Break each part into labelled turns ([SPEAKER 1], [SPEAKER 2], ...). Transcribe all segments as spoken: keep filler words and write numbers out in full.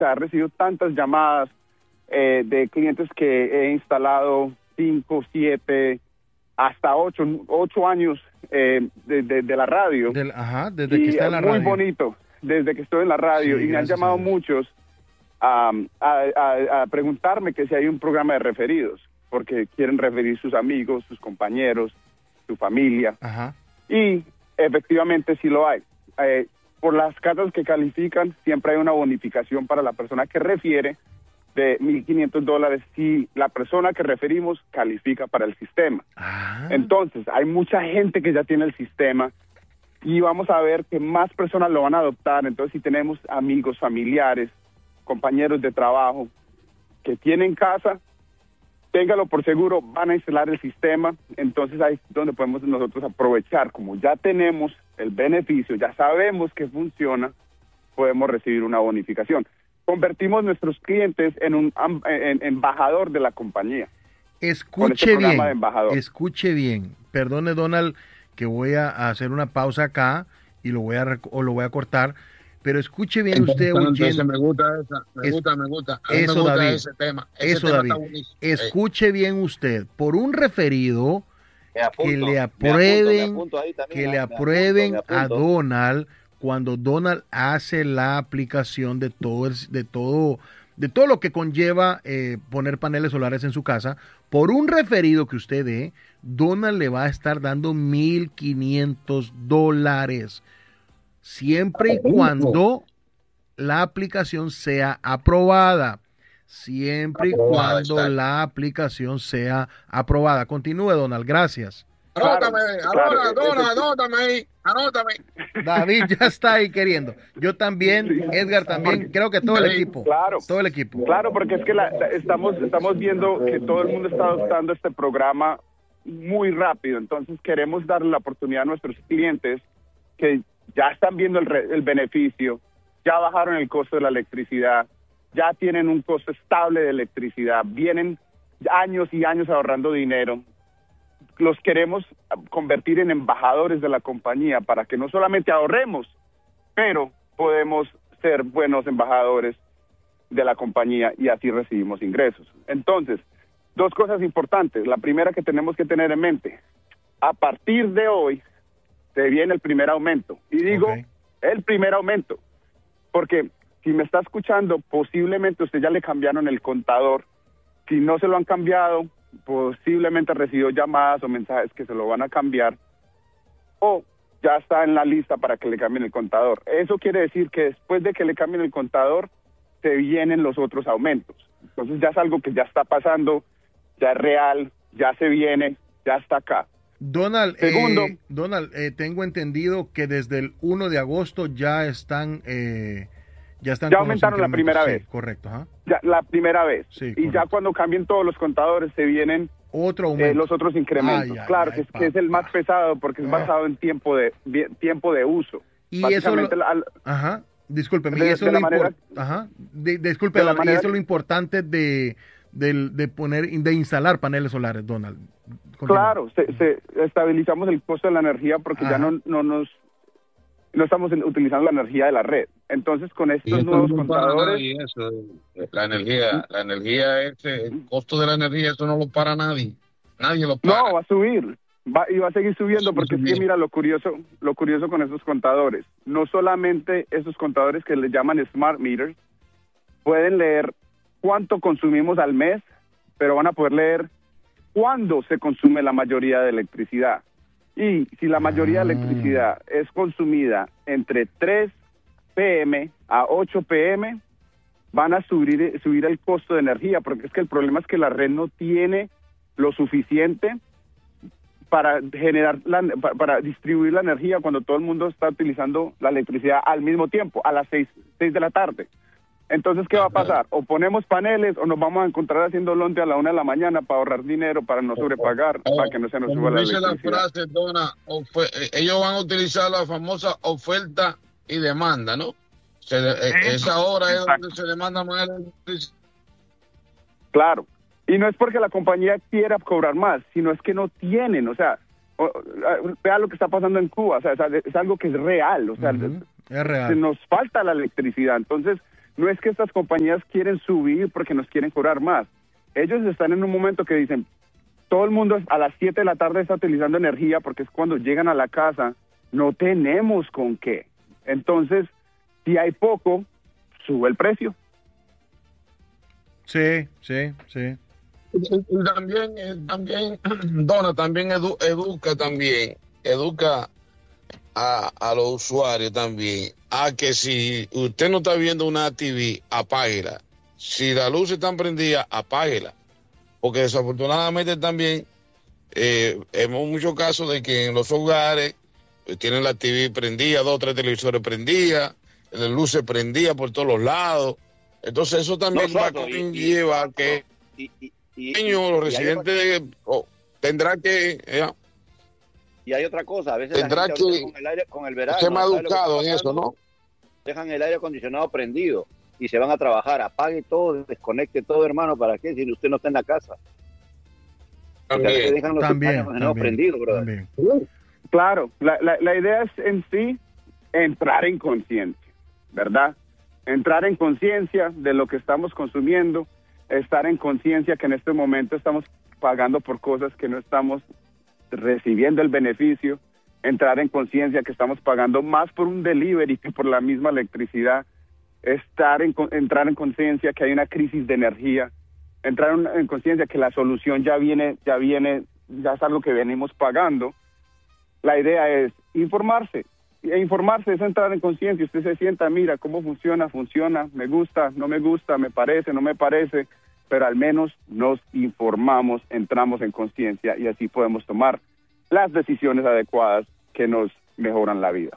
[SPEAKER 1] sea, he recibido tantas llamadas eh, de clientes que he instalado cinco, siete, hasta ocho, ocho años eh, de, de, de la radio.
[SPEAKER 2] Del, ajá, desde
[SPEAKER 1] y
[SPEAKER 2] que está en la
[SPEAKER 1] muy
[SPEAKER 2] radio.
[SPEAKER 1] Muy bonito, desde que estoy en la radio. Sí, y me han llamado muchos um, a, a, a preguntarme que si hay un programa de referidos, porque quieren referir sus amigos, sus compañeros, su familia.
[SPEAKER 2] Ajá.
[SPEAKER 1] Y efectivamente sí lo hay. Eh, por las casas que califican, siempre hay una bonificación para la persona que refiere de mil quinientos dólares si la persona que referimos califica para el sistema.
[SPEAKER 2] Ah.
[SPEAKER 1] Entonces, hay mucha gente que ya tiene el sistema y vamos a ver que más personas lo van a adoptar. Entonces, si tenemos amigos, familiares, compañeros de trabajo que tienen casa, téngalo por seguro, van a instalar el sistema. Entonces, ahí es donde podemos nosotros aprovechar. Como ya tenemos el beneficio, ya sabemos que funciona, podemos recibir una bonificación. Convertimos nuestros clientes en un en, en embajador de la compañía.
[SPEAKER 2] Escuche este bien, escuche bien. Perdone, Donald, que voy a hacer una pausa acá y lo voy a o lo voy a cortar, pero escuche bien usted,
[SPEAKER 3] oyente. Me gusta esa, me es, gusta, me gusta. A
[SPEAKER 2] eso,
[SPEAKER 3] me gusta
[SPEAKER 2] David,
[SPEAKER 3] ese tema. Ese
[SPEAKER 2] eso,
[SPEAKER 3] tema
[SPEAKER 2] David. Escuche bien usted. Por un referido
[SPEAKER 4] apunto,
[SPEAKER 2] que le aprueben,
[SPEAKER 4] me apunto, me apunto
[SPEAKER 2] que
[SPEAKER 4] me,
[SPEAKER 2] le aprueben
[SPEAKER 4] me apunto, me
[SPEAKER 2] a
[SPEAKER 4] apunto.
[SPEAKER 2] Donald cuando Donald hace la aplicación de todo el, de todo de todo lo que conlleva eh, poner paneles solares en su casa, por un referido que usted dé, Donald le va a estar dando mil quinientos dólares, siempre y cuando la aplicación sea aprobada, siempre y cuando la aplicación sea aprobada. Continúe, Donald, gracias.
[SPEAKER 3] Anótame, claro, anótame, claro, anótame ahí, anótame.
[SPEAKER 2] David ya está ahí queriendo. Yo también, sí, Edgar también, porque, creo que todo el equipo.
[SPEAKER 1] Claro.
[SPEAKER 2] Todo el equipo.
[SPEAKER 1] Claro, porque es que la, la, estamos, estamos viendo que todo el mundo está adoptando este programa muy rápido. Entonces queremos darle la oportunidad a nuestros clientes que ya están viendo el, re, el beneficio, ya bajaron el costo de la electricidad, ya tienen un costo estable de electricidad, vienen años y años ahorrando dinero. Los queremos convertir en embajadores de la compañía para que no solamente ahorremos, pero podemos ser buenos embajadores de la compañía y así recibimos ingresos. Entonces, dos cosas importantes. La primera que tenemos que tener en mente, a partir de hoy se viene el primer aumento. Y digo, okay, el primer aumento, porque si me está escuchando, posiblemente usted ya le cambiaron el contador. Si no se lo han cambiado, posiblemente recibió llamadas o mensajes que se lo van a cambiar, o ya está en la lista para que le cambien el contador. Eso quiere decir que después de que le cambien el contador, se vienen los otros aumentos. Entonces ya es algo que ya está pasando, ya es real, ya se viene, ya está acá.
[SPEAKER 2] Donald, Segundo, eh, Donald eh, tengo entendido que desde el uno de agosto ya están... Eh... Ya, están
[SPEAKER 1] ya aumentaron la primera
[SPEAKER 2] sí,
[SPEAKER 1] vez.
[SPEAKER 2] Correcto. ¿eh?
[SPEAKER 1] Ya, la primera vez.
[SPEAKER 2] Sí,
[SPEAKER 1] y
[SPEAKER 2] correcto.
[SPEAKER 1] Ya cuando cambien todos los contadores se vienen
[SPEAKER 2] Otro aumento.
[SPEAKER 1] Eh, los otros incrementos.
[SPEAKER 2] Ay,
[SPEAKER 1] claro,
[SPEAKER 2] ay,
[SPEAKER 1] que, es,
[SPEAKER 2] papá.
[SPEAKER 1] que es el más pesado porque es basado en tiempo de tiempo de uso.
[SPEAKER 2] Y eso lo, la, ajá, discúlpeme,
[SPEAKER 1] de,
[SPEAKER 2] y eso
[SPEAKER 1] de
[SPEAKER 2] lo
[SPEAKER 1] la manera,
[SPEAKER 2] ajá, de, disculpe,
[SPEAKER 1] de
[SPEAKER 2] Donald,
[SPEAKER 1] manera,
[SPEAKER 2] y eso es lo importante de, de, de poner, de instalar paneles solares, Donald.
[SPEAKER 1] Continúa. Claro, se, se estabilizamos el costo de la energía porque ajá. ya no, no nos no estamos utilizando la energía de la red. Entonces, con estos nuevos
[SPEAKER 3] no
[SPEAKER 1] contadores...
[SPEAKER 3] Y eso, la energía, la energía, este, el costo de la energía, eso no lo para nadie. Nadie lo para.
[SPEAKER 1] No, va a subir. Va, y va a seguir subiendo porque es que mira lo curioso, lo curioso con estos contadores. No solamente esos contadores que le llaman smart meters, pueden leer cuánto consumimos al mes, pero van a poder leer cuándo se consume la mayoría de electricidad. Y si la mayoría de electricidad es consumida entre tres pe eme a ocho pe eme, van a subir, subir el costo de energía, porque es que el problema es que la red no tiene lo suficiente para generar la, para, para distribuir la energía cuando todo el mundo está utilizando la electricidad al mismo tiempo, a las seis, seis de la tarde. Entonces, ¿qué va a pasar? O ponemos paneles o nos vamos a encontrar haciendo lonte a la una de la mañana para ahorrar dinero, para no sobrepagar, oh, para que no se nos suba la electricidad.
[SPEAKER 3] Dice la frase, Dona, ellos van a utilizar la famosa oferta y demanda, ¿no? Se, eh, esa hora es donde se demanda más electricidad.
[SPEAKER 1] Claro. Y no es porque la compañía quiera cobrar más, sino es que no tienen, o sea, vea lo que está pasando en Cuba, o sea, es algo que es real, o sea,
[SPEAKER 2] uh-huh. es real.
[SPEAKER 1] Nos falta la electricidad, entonces no es que estas compañías quieren subir porque nos quieren cobrar más. Ellos están en un momento que dicen, todo el mundo a las siete de la tarde está utilizando energía porque es cuando llegan a la casa, no tenemos con qué. Entonces, si hay poco, sube el precio.
[SPEAKER 2] Sí, sí, sí.
[SPEAKER 3] Y también, eh, también, Dona, también edu, educa también, educa a, a los usuarios también, a que si usted no está viendo una T V, apáguela. Si la luz está prendida, apáguela. Porque desafortunadamente también, eh, hemos muchos casos de que en los hogares eh, tienen la T V prendida, dos o tres televisores prendidas, la luz se prendía por todos los lados. Entonces eso también
[SPEAKER 4] no,
[SPEAKER 3] va
[SPEAKER 4] Soto,
[SPEAKER 3] a llevar a que
[SPEAKER 4] y, y, y,
[SPEAKER 3] niños, los
[SPEAKER 4] y
[SPEAKER 3] residentes de, oh, tendrá que eh,
[SPEAKER 4] y hay otra cosa, a veces
[SPEAKER 3] tendrá
[SPEAKER 4] la gente
[SPEAKER 3] que
[SPEAKER 4] con el aire, con el verano,
[SPEAKER 3] ser más
[SPEAKER 4] ¿sabe lo que
[SPEAKER 3] educado
[SPEAKER 4] está
[SPEAKER 3] en eso,
[SPEAKER 4] pasando?
[SPEAKER 3] ¿no?
[SPEAKER 4] Dejan el aire acondicionado prendido y se van a trabajar. Apague todo, desconecte todo, hermano. ¿Para qué? Si usted no está en la casa. Porque a veces
[SPEAKER 3] También,
[SPEAKER 4] dejan los
[SPEAKER 2] También,
[SPEAKER 4] aires acondicionados
[SPEAKER 2] también,
[SPEAKER 4] prendidos, brother.
[SPEAKER 2] también.
[SPEAKER 1] Claro, la, la, la idea es en sí entrar en conciencia, ¿verdad? Entrar en conciencia de lo que estamos consumiendo, estar en conciencia que en este momento estamos pagando por cosas que no estamos recibiendo el beneficio, entrar en conciencia que estamos pagando más por un delivery que por la misma electricidad, estar en, entrar en conciencia que hay una crisis de energía, entrar en, en conciencia que la solución ya viene, ya viene, ya es algo que venimos pagando. La idea es informarse, e informarse es entrar en conciencia. Usted se sienta, mira cómo funciona, funciona, me gusta, no me gusta, me parece, no me parece, pero al menos nos informamos, entramos en conciencia y así podemos tomar las decisiones adecuadas que nos mejoran la vida.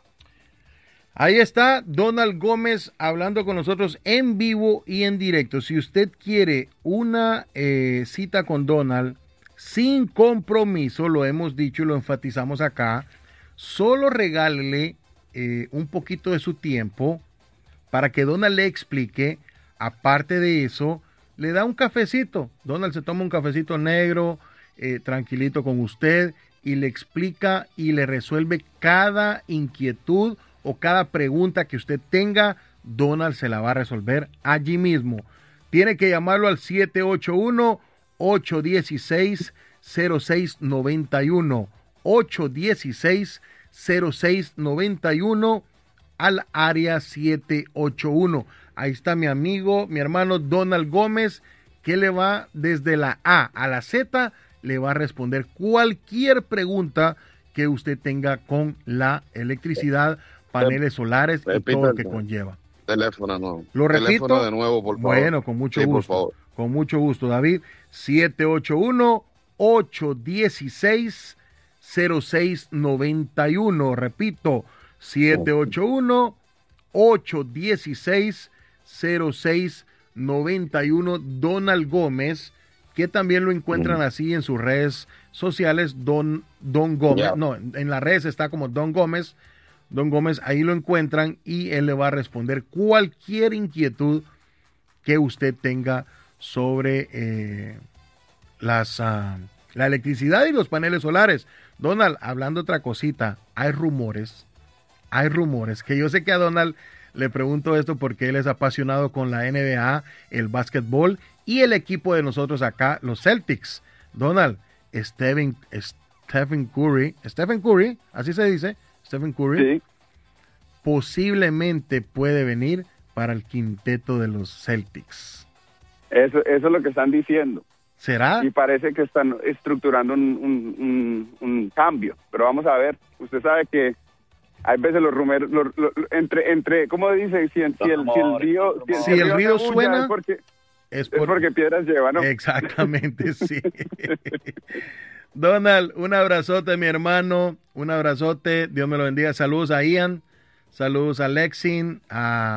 [SPEAKER 2] Ahí está Donald Gómez hablando con nosotros en vivo y en directo. Si usted quiere una eh, cita con Donald sin compromiso, lo hemos dicho y lo enfatizamos acá, solo regálele eh, un poquito de su tiempo para que Donald le explique. Aparte de eso, le da un cafecito. Donald se toma un cafecito negro, eh, tranquilito con usted, y le explica y le resuelve cada inquietud o cada pregunta que usted tenga. Donald se la va a resolver allí mismo. Tiene que llamarlo al siete ocho uno, ocho uno seis, cero seis nueve uno. ocho uno seis, cero seis nueve uno al área siete ocho uno. Ahí está mi amigo, mi hermano Donald Gómez, que le va desde la A a la Z, le va a responder cualquier pregunta que usted tenga con la electricidad, paneles solares y todo lo que conlleva.
[SPEAKER 3] Teléfono nuevo.
[SPEAKER 2] Lo repito.
[SPEAKER 3] Teléfono de nuevo, por favor.
[SPEAKER 2] Bueno, con mucho
[SPEAKER 3] sí,
[SPEAKER 2] gusto.
[SPEAKER 3] Por favor.
[SPEAKER 2] Con mucho gusto, David. siete ocho uno, ocho uno seis, cero seis nueve uno. Repito, siete ocho uno, ocho uno seis, cero seis nueve uno. Donald Gómez, que también lo encuentran así en sus redes sociales, Don, Don Gómez. Yeah. No, en las redes está como Don Gómez. Don Gómez, ahí lo encuentran y él le va a responder cualquier inquietud que usted tenga sobre eh, las, uh, la electricidad y los paneles solares. Donald, hablando otra cosita, hay rumores, hay rumores, que yo sé que a Donald le pregunto esto porque él es apasionado con la N B A, el básquetbol y el equipo de nosotros acá, los Celtics. Donald, Stephen, Stephen Curry, Stephen Curry, así se dice, Stephen Curry,
[SPEAKER 1] sí,
[SPEAKER 2] posiblemente puede venir para el quinteto de los Celtics.
[SPEAKER 1] Eso, eso es lo que están diciendo.
[SPEAKER 2] ¿Será?
[SPEAKER 1] Y parece que están estructurando un, un, un, un cambio, pero vamos a ver. Usted sabe que hay veces los rumores, los, los, entre, entre, ¿cómo dice? Si, si, el, si el río, si,
[SPEAKER 2] si el río suena,
[SPEAKER 1] es porque,
[SPEAKER 2] es, por...
[SPEAKER 1] es porque piedras lleva, ¿no?
[SPEAKER 2] Exactamente, sí. Donald, un abrazote, mi hermano, un abrazote, Dios me lo bendiga. Saludos a Ian, saludos a Lexin, a,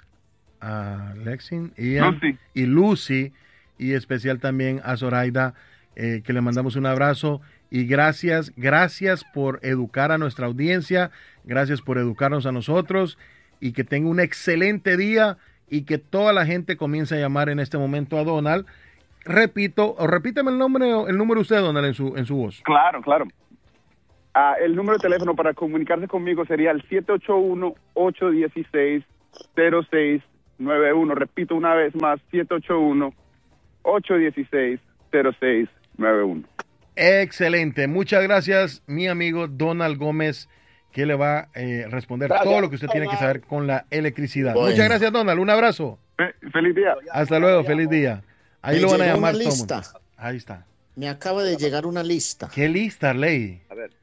[SPEAKER 2] a Lexin, Ian
[SPEAKER 1] Lucy.
[SPEAKER 2] y Lucy, y especial también a Zoraida, eh, que le mandamos un abrazo. Y gracias, gracias por educar a nuestra audiencia, gracias por educarnos a nosotros, y que tenga un excelente día, y que toda la gente comience a llamar en este momento a Donald. Repito, o repíteme el nombre, el número usted, Donald, en su, en su voz.
[SPEAKER 1] Claro, claro. Ah, el número de teléfono para comunicarse conmigo sería el siete ocho uno, ocho uno seis, cero seis nueve uno. Repito una vez más, siete ocho uno, ocho uno seis, cero seis nueve uno.
[SPEAKER 2] Excelente. Muchas gracias, mi amigo Donald Gómez, que le va a eh, responder
[SPEAKER 4] Gracias,
[SPEAKER 2] todo lo que usted tiene que
[SPEAKER 4] Donald.
[SPEAKER 2] saber con la electricidad.
[SPEAKER 5] Bueno.
[SPEAKER 2] Muchas gracias, Donald. Un abrazo.
[SPEAKER 1] Fe- feliz día.
[SPEAKER 2] Hasta luego. Feliz día. Ahí
[SPEAKER 5] Me
[SPEAKER 2] lo van a
[SPEAKER 5] llegó
[SPEAKER 2] llamar
[SPEAKER 5] una
[SPEAKER 2] todo el mundo.
[SPEAKER 5] lista.
[SPEAKER 2] Ahí está.
[SPEAKER 5] Me acaba de llegar una lista.
[SPEAKER 2] ¿Qué lista, Ley?
[SPEAKER 4] A ver,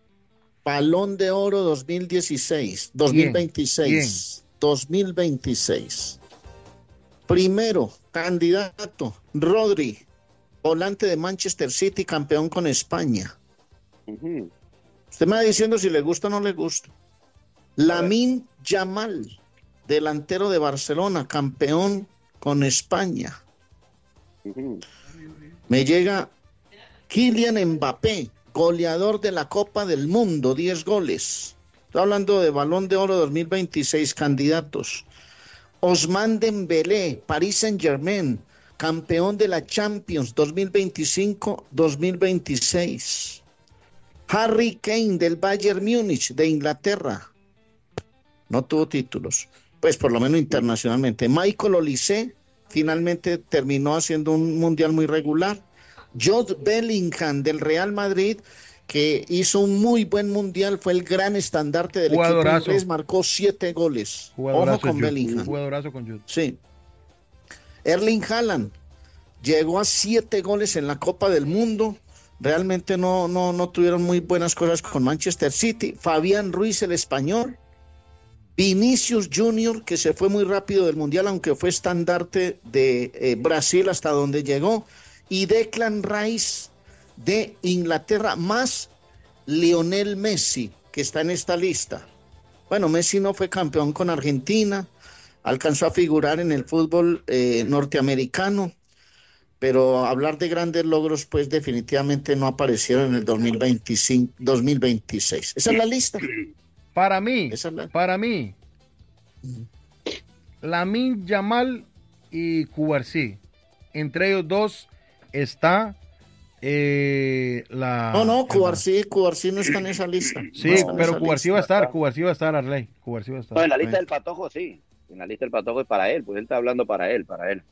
[SPEAKER 5] Balón de Oro dos mil dieciséis, dos mil veintiséis, dos mil veintiséis. Primero, candidato, Rodri, volante de Manchester City, campeón con España.
[SPEAKER 4] ujú.
[SPEAKER 5] Usted me va diciendo si le gusta o no le gusta. Lamine Yamal, delantero de Barcelona, campeón con España.
[SPEAKER 4] Ujú.
[SPEAKER 5] Me llega Kylian Mbappé, goleador de la Copa del Mundo, diez goles. Estoy hablando de Balón de Oro dos mil veintiséis, candidatos. Ousmane Dembélé, Paris Saint-Germain, campeón de la Champions dos mil veinticinco dos mil veintiséis. Harry Kane del Bayern Múnich de Inglaterra. No tuvo títulos, pues por lo menos internacionalmente. Michael Olise finalmente terminó haciendo un mundial muy regular. Jude Bellingham del Real Madrid, que hizo un muy buen mundial, fue el gran estandarte del
[SPEAKER 2] Jugadorazo.
[SPEAKER 5] equipo inglés, marcó siete goles.
[SPEAKER 2] Jugadorazo
[SPEAKER 5] Ojo con
[SPEAKER 2] Jude.
[SPEAKER 5] Bellingham.
[SPEAKER 2] Jugadorazo con Jude.
[SPEAKER 5] Sí. Erling Haaland llegó a siete goles en la Copa del Mundo. Realmente no, no, no tuvieron muy buenas cosas con Manchester City. Fabián Ruiz, el español. Vinicius Junior, que se fue muy rápido del Mundial, aunque fue estandarte de eh, Brasil hasta donde llegó. Y Declan Rice de Inglaterra, más Lionel Messi, que está en esta lista. Bueno, Messi no fue campeón con Argentina, alcanzó a figurar en el fútbol eh, norteamericano, pero hablar de grandes logros, pues definitivamente no aparecieron en el dos mil veinticinco, dos mil veintiséis. Esa es la lista.
[SPEAKER 2] Para mí,
[SPEAKER 5] Esa es la-
[SPEAKER 2] para mí, Lamine Yamal y Cubarsí. Entre ellos dos está eh, la...
[SPEAKER 5] No, no,
[SPEAKER 2] el-
[SPEAKER 5] Cubarsí, Cubarsí no está en esa lista.
[SPEAKER 2] Sí,
[SPEAKER 5] No está en
[SPEAKER 2] pero
[SPEAKER 5] esa
[SPEAKER 2] Cubarsí
[SPEAKER 5] lista.
[SPEAKER 2] va a estar, Cubarsí va a estar, Arley. Cubarsí va a
[SPEAKER 4] No,
[SPEAKER 2] estar.
[SPEAKER 4] en la lista del Patojo sí. En la lista del Patojo es para él, pues él está hablando para él, para él.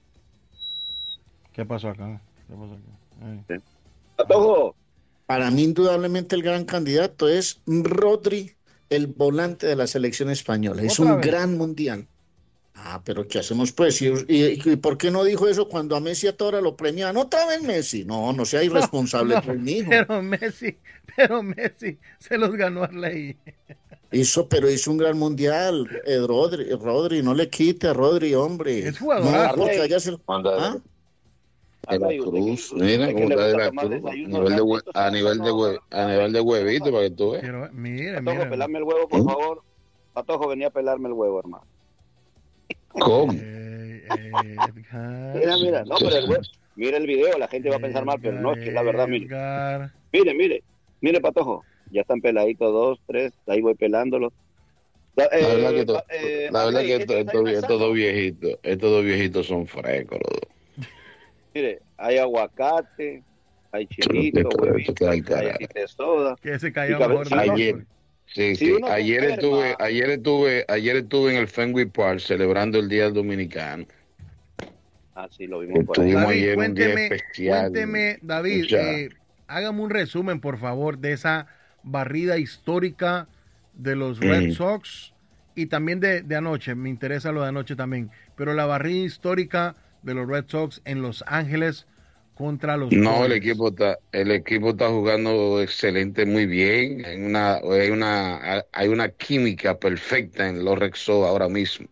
[SPEAKER 2] ¿Qué pasó acá? ¿Qué pasó acá? Ay.
[SPEAKER 4] Patojo,
[SPEAKER 5] Para mí, indudablemente, el gran candidato es Rodri, el volante de la selección española. Es
[SPEAKER 2] ¿Otra
[SPEAKER 5] un
[SPEAKER 2] vez?
[SPEAKER 5] gran mundial. Ah, pero ¿qué hacemos pues? ¿Y, y, y por qué no dijo eso cuando a Messi a toda hora lo premiaban? ¿Otra vez Messi? No, no sea irresponsable,
[SPEAKER 2] No,
[SPEAKER 5] pues, mijo.
[SPEAKER 2] pero Messi, pero Messi se los ganó Arley.
[SPEAKER 5] Hizo, pero hizo un gran mundial, eh, Rodri, Rodri, no le quite a Rodri, hombre.
[SPEAKER 2] Es jugadorazo.
[SPEAKER 5] No, porque allá se...
[SPEAKER 3] Anda,
[SPEAKER 5] ¿Ah?
[SPEAKER 3] de la
[SPEAKER 4] Arley, usted que-
[SPEAKER 3] Cruz,
[SPEAKER 4] usted
[SPEAKER 3] mira
[SPEAKER 4] que
[SPEAKER 3] cómo
[SPEAKER 4] le
[SPEAKER 3] está de
[SPEAKER 4] gusta
[SPEAKER 3] la
[SPEAKER 4] tomar
[SPEAKER 3] Cruz, a
[SPEAKER 4] desayuno
[SPEAKER 3] nivel de, hue-
[SPEAKER 4] rápido,
[SPEAKER 3] a nivel de, hue- a nivel de huevito, para que tú veas.
[SPEAKER 2] Pero mire,
[SPEAKER 4] Patojo,
[SPEAKER 2] mire.
[SPEAKER 4] pelarme el huevo, por favor. Patojo, venía a pelarme el huevo, hermano.
[SPEAKER 3] ¿Cómo?
[SPEAKER 2] Eh, eh, Edgar,
[SPEAKER 4] Mira, mira, no, pero el huevo, mira el video, la gente va a pensar mal, pero no, es que es la verdad, mire.
[SPEAKER 2] Edgar.
[SPEAKER 4] Mire, mire, mire, Patojo, ya están peladitos dos, tres, ahí voy pelándolos. La,
[SPEAKER 3] La verdad
[SPEAKER 4] eh,
[SPEAKER 3] que, to-
[SPEAKER 4] eh,
[SPEAKER 3] la verdad
[SPEAKER 4] Arley,
[SPEAKER 3] que
[SPEAKER 4] ¿este
[SPEAKER 3] estos,
[SPEAKER 4] está
[SPEAKER 3] estos, estos
[SPEAKER 4] empezando?
[SPEAKER 3] dos viejitos, estos dos viejitos son frescos, los dos.
[SPEAKER 4] Mire, hay aguacate, hay
[SPEAKER 3] Pero
[SPEAKER 4] chilito,
[SPEAKER 3] te-
[SPEAKER 4] huevito,
[SPEAKER 3] te- te-
[SPEAKER 4] hay
[SPEAKER 3] te-
[SPEAKER 4] galletita de soda.
[SPEAKER 2] Que se cayó
[SPEAKER 4] Y cabe-
[SPEAKER 2] mejor.
[SPEAKER 4] sí,
[SPEAKER 2] de
[SPEAKER 3] ayer,
[SPEAKER 2] fútbol.
[SPEAKER 3] sí,
[SPEAKER 4] Si
[SPEAKER 3] sí.
[SPEAKER 4] uno se
[SPEAKER 3] Ayer
[SPEAKER 4] enferma-
[SPEAKER 3] estuve, ayer estuve, ayer estuve en el Fenway Park celebrando el Día del Dominicano.
[SPEAKER 4] Ah, sí, lo vimos por ahí.
[SPEAKER 3] Estuvimos
[SPEAKER 2] David,
[SPEAKER 3] ayer un día
[SPEAKER 2] cuénteme,
[SPEAKER 3] especial.
[SPEAKER 2] cuénteme, David,
[SPEAKER 3] Mucha-
[SPEAKER 2] eh, hágame un resumen, por favor, de esa barrida histórica de los Red
[SPEAKER 3] Mm.
[SPEAKER 2] Sox y también de, de anoche. Me interesa lo de anoche también. Pero la barrida histórica de los Red Sox en Los Ángeles contra los
[SPEAKER 3] No, el
[SPEAKER 2] Dodgers.
[SPEAKER 3] equipo está, el equipo está jugando excelente, muy bien. Hay una, hay una, hay una química perfecta en los Red Sox ahora mismo,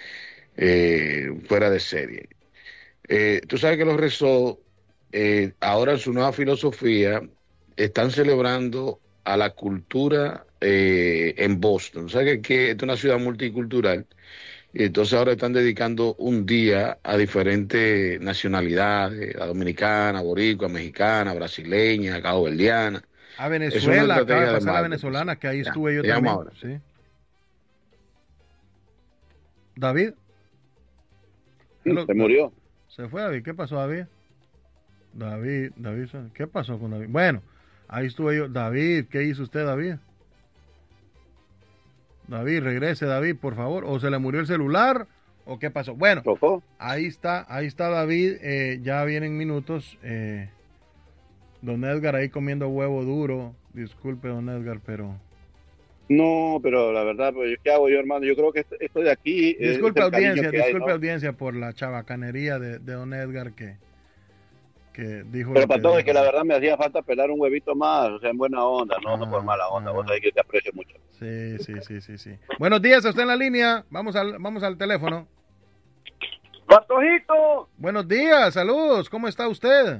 [SPEAKER 3] eh, fuera de serie. Eh, tú sabes que los Red Sox, eh, ahora en su nueva filosofía, están celebrando a la cultura eh, en Boston. ¿Sabes que, que esta es una ciudad multicultural? Y entonces ahora están dedicando un día a diferentes nacionalidades, a dominicana, boricua, mexicana, brasileña, caboverdiana.
[SPEAKER 2] A
[SPEAKER 3] Es una
[SPEAKER 2] Venezuela, acaba
[SPEAKER 3] estrategia
[SPEAKER 2] de
[SPEAKER 3] de
[SPEAKER 2] pasar a
[SPEAKER 3] marketing.
[SPEAKER 2] venezolana, que ahí
[SPEAKER 3] Ya,
[SPEAKER 2] estuve yo
[SPEAKER 3] te llamo
[SPEAKER 2] también.
[SPEAKER 3] ahora.
[SPEAKER 2] Sí. David, Hello,
[SPEAKER 4] Se murió.
[SPEAKER 2] se fue David. ¿Qué pasó, David? David, David, ¿qué pasó con David? Bueno, ahí estuve yo. David, ¿qué hizo usted, David? David, regrese, David, por favor. O se le murió el celular, ¿O qué pasó? Bueno,
[SPEAKER 4] ¿Chocó?
[SPEAKER 2] ahí está, ahí está David, eh, ya vienen minutos. Eh, don Edgar ahí comiendo huevo duro. Disculpe, don Edgar, pero...
[SPEAKER 4] No, pero la verdad, pues, ¿qué hago yo, hermano? Yo creo que esto, esto de aquí es
[SPEAKER 2] Disculpe
[SPEAKER 4] el cariño
[SPEAKER 2] audiencia,
[SPEAKER 4] que hay,
[SPEAKER 2] disculpe
[SPEAKER 4] ¿no?
[SPEAKER 2] audiencia por la chabacanería de, de don Edgar que, que dijo...
[SPEAKER 4] Pero
[SPEAKER 2] lo
[SPEAKER 4] para todo,
[SPEAKER 2] dijo.
[SPEAKER 4] es que la verdad me hacía falta pelar un huevito más, o sea, en buena onda, no, no por
[SPEAKER 2] Ah,
[SPEAKER 4] mala onda.
[SPEAKER 2] ah.
[SPEAKER 4] Vos sabés que te aprecio mucho.
[SPEAKER 2] Sí, sí, sí, sí, sí. Buenos días, usted en la línea. Vamos al, vamos al teléfono.
[SPEAKER 6] Patojito,
[SPEAKER 2] Buenos días, saludos. ¿Cómo está usted?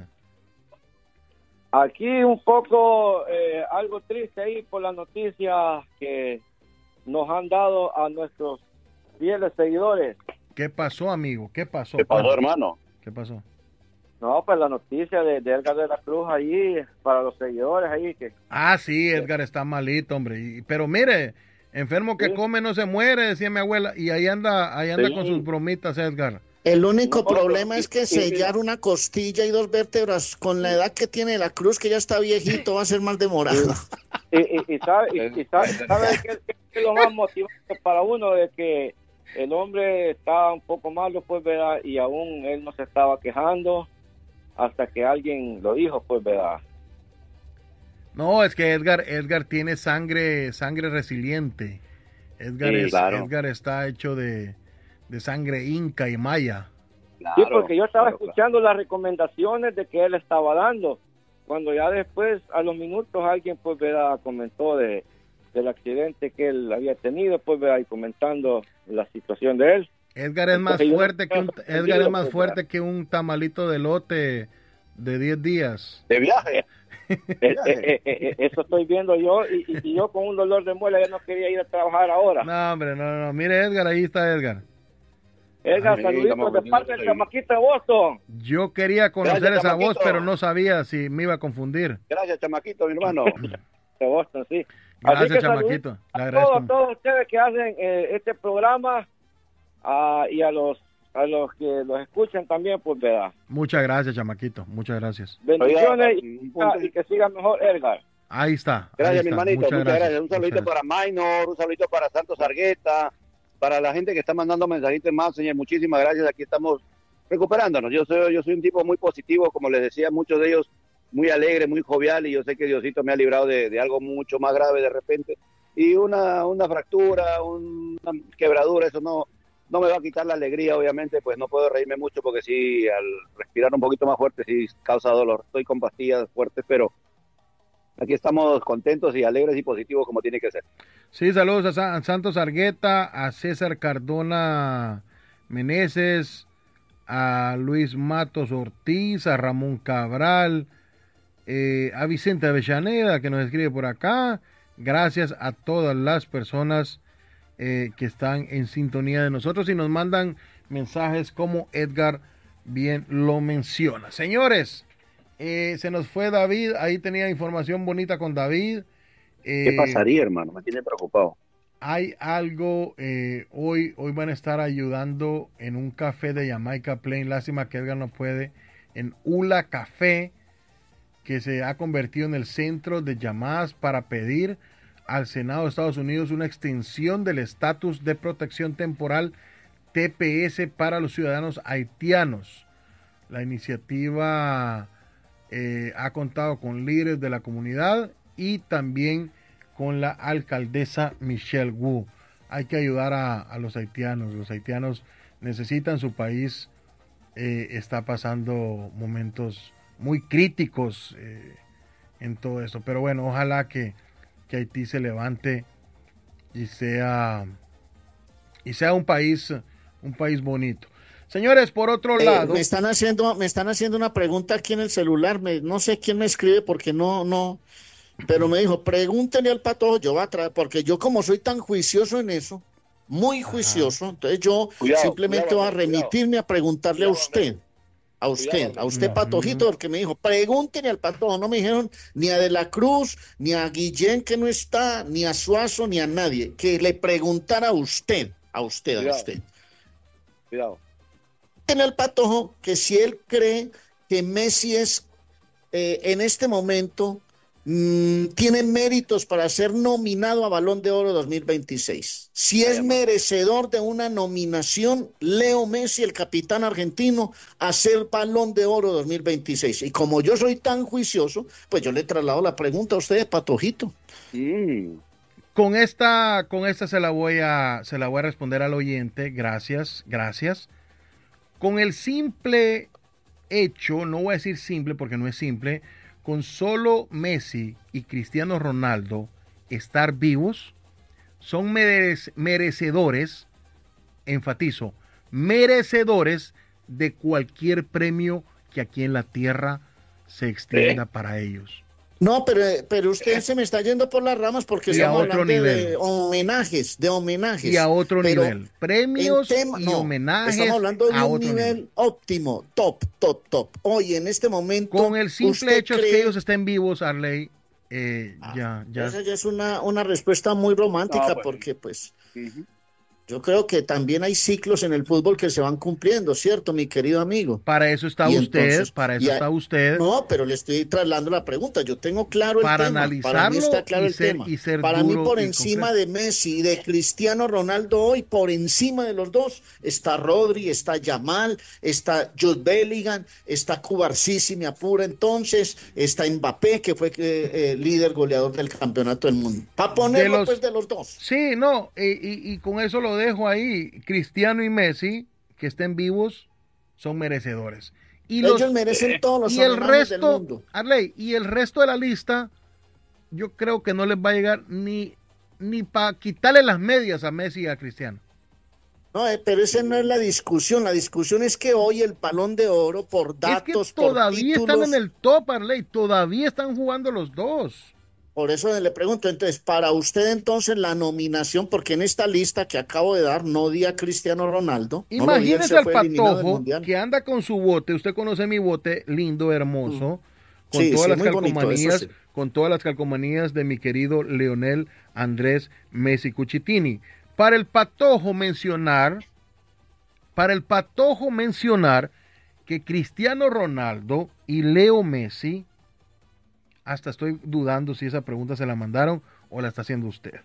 [SPEAKER 6] aquí un poco eh, algo triste ahí por la noticia que nos han dado a nuestros fieles seguidores.
[SPEAKER 2] ¿Qué pasó, amigo? ¿Qué pasó?
[SPEAKER 4] ¿Qué pasó,
[SPEAKER 2] Cuéntame.
[SPEAKER 4] hermano?
[SPEAKER 2] ¿Qué pasó?
[SPEAKER 6] No, pues la noticia de, de Edgar de la Cruz ahí, para los seguidores ahí, que
[SPEAKER 2] Ah, sí, Edgar está malito, hombre. Y- pero mire, enfermo que
[SPEAKER 6] Sí.
[SPEAKER 2] come no se muere, decía mi abuela. Y ahí anda, ahí anda
[SPEAKER 4] Sí.
[SPEAKER 2] con sus bromitas, Edgar.
[SPEAKER 5] El único
[SPEAKER 6] No,
[SPEAKER 5] problema
[SPEAKER 6] y-
[SPEAKER 5] es que
[SPEAKER 6] y-
[SPEAKER 5] sellar una costilla y dos vértebras con la edad que tiene la cruz, que ya está viejito, va a ser más demorado.
[SPEAKER 6] y, y, y sabe, y, y sabe, sabe qué qué es lo más motivante para uno de que el hombre estaba un poco malo, pues, ¿verdad? Y aún él no se estaba quejando hasta que alguien lo dijo, pues, ¿verdad?
[SPEAKER 2] No, es que Edgar, Edgar tiene sangre, sangre resiliente. Edgar,
[SPEAKER 4] Sí,
[SPEAKER 2] es,
[SPEAKER 4] claro.
[SPEAKER 2] Edgar está hecho de, de sangre inca y maya.
[SPEAKER 6] Sí,
[SPEAKER 4] Claro,
[SPEAKER 6] porque yo estaba
[SPEAKER 4] claro, claro.
[SPEAKER 6] escuchando las recomendaciones de que él estaba dando. Cuando ya después, a los minutos, alguien, pues, ¿verdad? Comentó de, del accidente que él había tenido, pues, ¿verdad? Y comentando la situación de él.
[SPEAKER 2] Edgar es más
[SPEAKER 6] Entonces, yo
[SPEAKER 2] fuerte que un,
[SPEAKER 6] no-
[SPEAKER 2] Edgar es más
[SPEAKER 6] pues,
[SPEAKER 2] fuerte que un tamalito de lote de diez días.
[SPEAKER 4] De viaje.
[SPEAKER 6] Eh, eh, eh, eh, eso estoy viendo yo, y, y- y yo con un dolor de muela ya no quería ir a trabajar ahora.
[SPEAKER 2] No, hombre, no, no, no. Mire, Edgar, ahí está Edgar.
[SPEAKER 6] Edgar,
[SPEAKER 4] Sí,
[SPEAKER 6] saluditos
[SPEAKER 4] estamos
[SPEAKER 6] de
[SPEAKER 4] vendiendo
[SPEAKER 6] parte del
[SPEAKER 4] seguimiento.
[SPEAKER 6] chamaquito de Boston.
[SPEAKER 2] Yo quería conocer
[SPEAKER 4] Gracias,
[SPEAKER 2] esa voz,
[SPEAKER 4] chamaquito.
[SPEAKER 2] pero no sabía si me iba a confundir.
[SPEAKER 4] Gracias, chamaquito, mi hermano.
[SPEAKER 6] De Boston, sí.
[SPEAKER 2] Gracias,
[SPEAKER 6] que
[SPEAKER 2] chamaquito.
[SPEAKER 6] saluditos
[SPEAKER 2] Le
[SPEAKER 6] a
[SPEAKER 2] agradezco.
[SPEAKER 6] todos, todos ustedes que hacen eh, este programa, ah, y a los a los que los escuchan también, pues, ¿verdad?
[SPEAKER 2] Muchas gracias, chamaquito. Muchas gracias.
[SPEAKER 6] Bendiciones.
[SPEAKER 4] Oiga,
[SPEAKER 6] y,
[SPEAKER 4] un punto-
[SPEAKER 6] y que siga mejor Edgar.
[SPEAKER 2] Ahí está.
[SPEAKER 4] Gracias,
[SPEAKER 2] ahí
[SPEAKER 4] mi
[SPEAKER 2] está.
[SPEAKER 4] hermanito. Muchas, gracias. Un
[SPEAKER 2] muchas
[SPEAKER 4] saludito
[SPEAKER 2] gracias.
[SPEAKER 4] para Minor, un saludito para Santos Argueta, para la gente que está mandando mensajitos más, señor. Muchísimas gracias. Aquí estamos recuperándonos. Yo soy, yo soy un tipo muy positivo, como les decía, muchos de ellos muy alegre, muy jovial, y yo sé que Diosito me ha librado de, de algo mucho más grave de repente. Y una, una fractura, una quebradura, eso no, no me va a quitar la alegría, obviamente, pues no puedo reírme mucho porque sí, al respirar un poquito más fuerte sí causa dolor. Estoy con pastillas fuertes, pero aquí estamos contentos y alegres y positivos como tiene que ser.
[SPEAKER 2] Sí, saludos a Sa- Santos Argueta, a César Cardona Meneses, a Luis Matos Ortiz, a Ramón Cabral, eh, a Vicente Avellaneda, que nos escribe por acá. Gracias a todas las personas eh, que están en sintonía de nosotros y nos mandan mensajes como Edgar bien lo menciona. Señores, eh, se nos fue David, ahí tenía información bonita con David. Eh,
[SPEAKER 4] ¿Qué pasaría, hermano? Me tiene preocupado.
[SPEAKER 2] Hay algo, eh, hoy, hoy van a estar ayudando en un café de Jamaica Plain, lástima que Edgar no puede, en Ula Café, que se ha convertido en el centro de llamadas para pedir al Senado de Estados Unidos una extensión del estatus de protección temporal T P S para los ciudadanos haitianos. La iniciativa eh, ha contado con líderes de la comunidad y también con la alcaldesa Michelle Wu. Hay que ayudar a, a los haitianos. Los haitianos necesitan, su país eh, está pasando momentos muy críticos eh, en todo esto. Pero bueno, ojalá que, que Haití se levante y sea y sea un país un país bonito. Señores, por otro
[SPEAKER 5] Eh,
[SPEAKER 2] lado,
[SPEAKER 5] me están haciendo, me están haciendo una pregunta aquí en el celular. Me, no sé quién me escribe porque no, no, pero me dijo, pregúntele al Patojo, yo voy a traer, porque yo como soy tan juicioso en eso, muy juicioso, entonces yo
[SPEAKER 4] Cuidado,
[SPEAKER 5] simplemente
[SPEAKER 4] cuidado,
[SPEAKER 5] voy a remitirme a preguntarle a
[SPEAKER 4] Cuidado,
[SPEAKER 5] usted. A usted,
[SPEAKER 4] Cuidado,
[SPEAKER 5] a usted
[SPEAKER 2] Ujú.
[SPEAKER 5] Patojito, porque me dijo, pregúntele al Patojo. No me dijeron ni a De la Cruz, ni a Guillén que no está, ni a Suazo, ni a nadie. Que le preguntara a usted, a usted, a
[SPEAKER 4] Cuidado.
[SPEAKER 5] usted.
[SPEAKER 4] Cuidado.
[SPEAKER 5] En el Patojo que si él cree que Messi es eh, en este momento mmm, tiene méritos para ser nominado a Balón de Oro dos mil veintiséis. Si es merecedor de una nominación, Leo Messi, el capitán argentino, a ser Balón de Oro dos mil veintiséis. Y como yo soy tan juicioso, pues yo le traslado la pregunta a usted, Patojito.
[SPEAKER 1] Mm.
[SPEAKER 2] Con esta, con esta se la voy a, se la voy a responder al oyente. Gracias, gracias. Con el simple hecho, no voy a decir simple porque no es simple, con solo Messi y Cristiano Ronaldo estar vivos, son merece, merecedores, enfatizo, merecedores de cualquier premio que aquí en la tierra se extienda ¿Eh? para ellos.
[SPEAKER 5] No, pero, pero usted se me está yendo por las ramas porque
[SPEAKER 2] y
[SPEAKER 5] estamos
[SPEAKER 2] a otro
[SPEAKER 5] hablando
[SPEAKER 2] nivel.
[SPEAKER 5] de homenajes, de homenajes.
[SPEAKER 2] Y a otro
[SPEAKER 5] pero
[SPEAKER 2] nivel. Premios
[SPEAKER 5] tema,
[SPEAKER 2] y
[SPEAKER 5] no,
[SPEAKER 2] homenajes.
[SPEAKER 5] Estamos hablando de
[SPEAKER 2] a
[SPEAKER 5] un
[SPEAKER 2] otro
[SPEAKER 5] nivel,
[SPEAKER 2] nivel
[SPEAKER 5] óptimo, top, top, top. Hoy, en este momento.
[SPEAKER 2] Con el simple hecho
[SPEAKER 5] cree...
[SPEAKER 2] que ellos estén vivos, Arley, eh, ah, ya, ya.
[SPEAKER 5] Esa ya es una, una respuesta muy romántica, no, pues, porque, pues. Uh-huh. Yo creo que también hay ciclos en el fútbol que se van cumpliendo, ¿cierto, mi querido amigo?
[SPEAKER 2] Para eso está y usted, entonces, para eso está usted.
[SPEAKER 5] No, pero le estoy trasladando la pregunta. Yo tengo claro el
[SPEAKER 2] para
[SPEAKER 5] tema.
[SPEAKER 2] Analizarlo
[SPEAKER 5] para mí está claro
[SPEAKER 2] y
[SPEAKER 5] el
[SPEAKER 2] ser,
[SPEAKER 5] tema.
[SPEAKER 2] Y ser
[SPEAKER 5] para mí, por
[SPEAKER 2] y
[SPEAKER 5] encima
[SPEAKER 2] concreto.
[SPEAKER 5] de Messi y de Cristiano Ronaldo hoy, por encima de los dos, está Rodri, está Yamal, está Jude Bellingham, está Cubarsí, si me apura entonces, está Mbappé, que fue eh, eh, líder goleador del campeonato del mundo. Para ponerlo, de los, pues, de los dos.
[SPEAKER 2] Sí, no, y, y, y con eso lo dejo ahí. Cristiano y Messi, que estén vivos, son merecedores. Y
[SPEAKER 5] Ellos
[SPEAKER 2] los,
[SPEAKER 5] merecen todos los
[SPEAKER 2] y el resto,
[SPEAKER 5] del mundo.
[SPEAKER 2] Arley, y el resto de la lista, yo creo que no les va a llegar ni, ni para quitarle las medias a Messi y a Cristiano.
[SPEAKER 5] No, eh, pero esa no es la discusión. La discusión es que hoy el Balón de Oro, por datos,
[SPEAKER 2] es que todavía
[SPEAKER 5] por títulos,
[SPEAKER 2] están en el top, Arley, todavía están jugando los dos.
[SPEAKER 5] Por eso le pregunto, entonces, para usted entonces la nominación, porque en esta lista que acabo de dar no di a Cristiano Ronaldo.
[SPEAKER 2] Imagínese
[SPEAKER 5] no
[SPEAKER 2] al Patojo que anda con su bote, usted conoce mi bote, lindo, hermoso, mm. con
[SPEAKER 5] sí,
[SPEAKER 2] todas
[SPEAKER 5] sí,
[SPEAKER 2] las calcomanías,
[SPEAKER 5] bonito, sí.
[SPEAKER 2] con todas las calcomanías de mi querido Leonel Andrés Messi Cuchitini. Para el Patojo mencionar, para el Patojo mencionar que Cristiano Ronaldo y Leo Messi, hasta estoy dudando si esa pregunta se la mandaron o la está haciendo usted.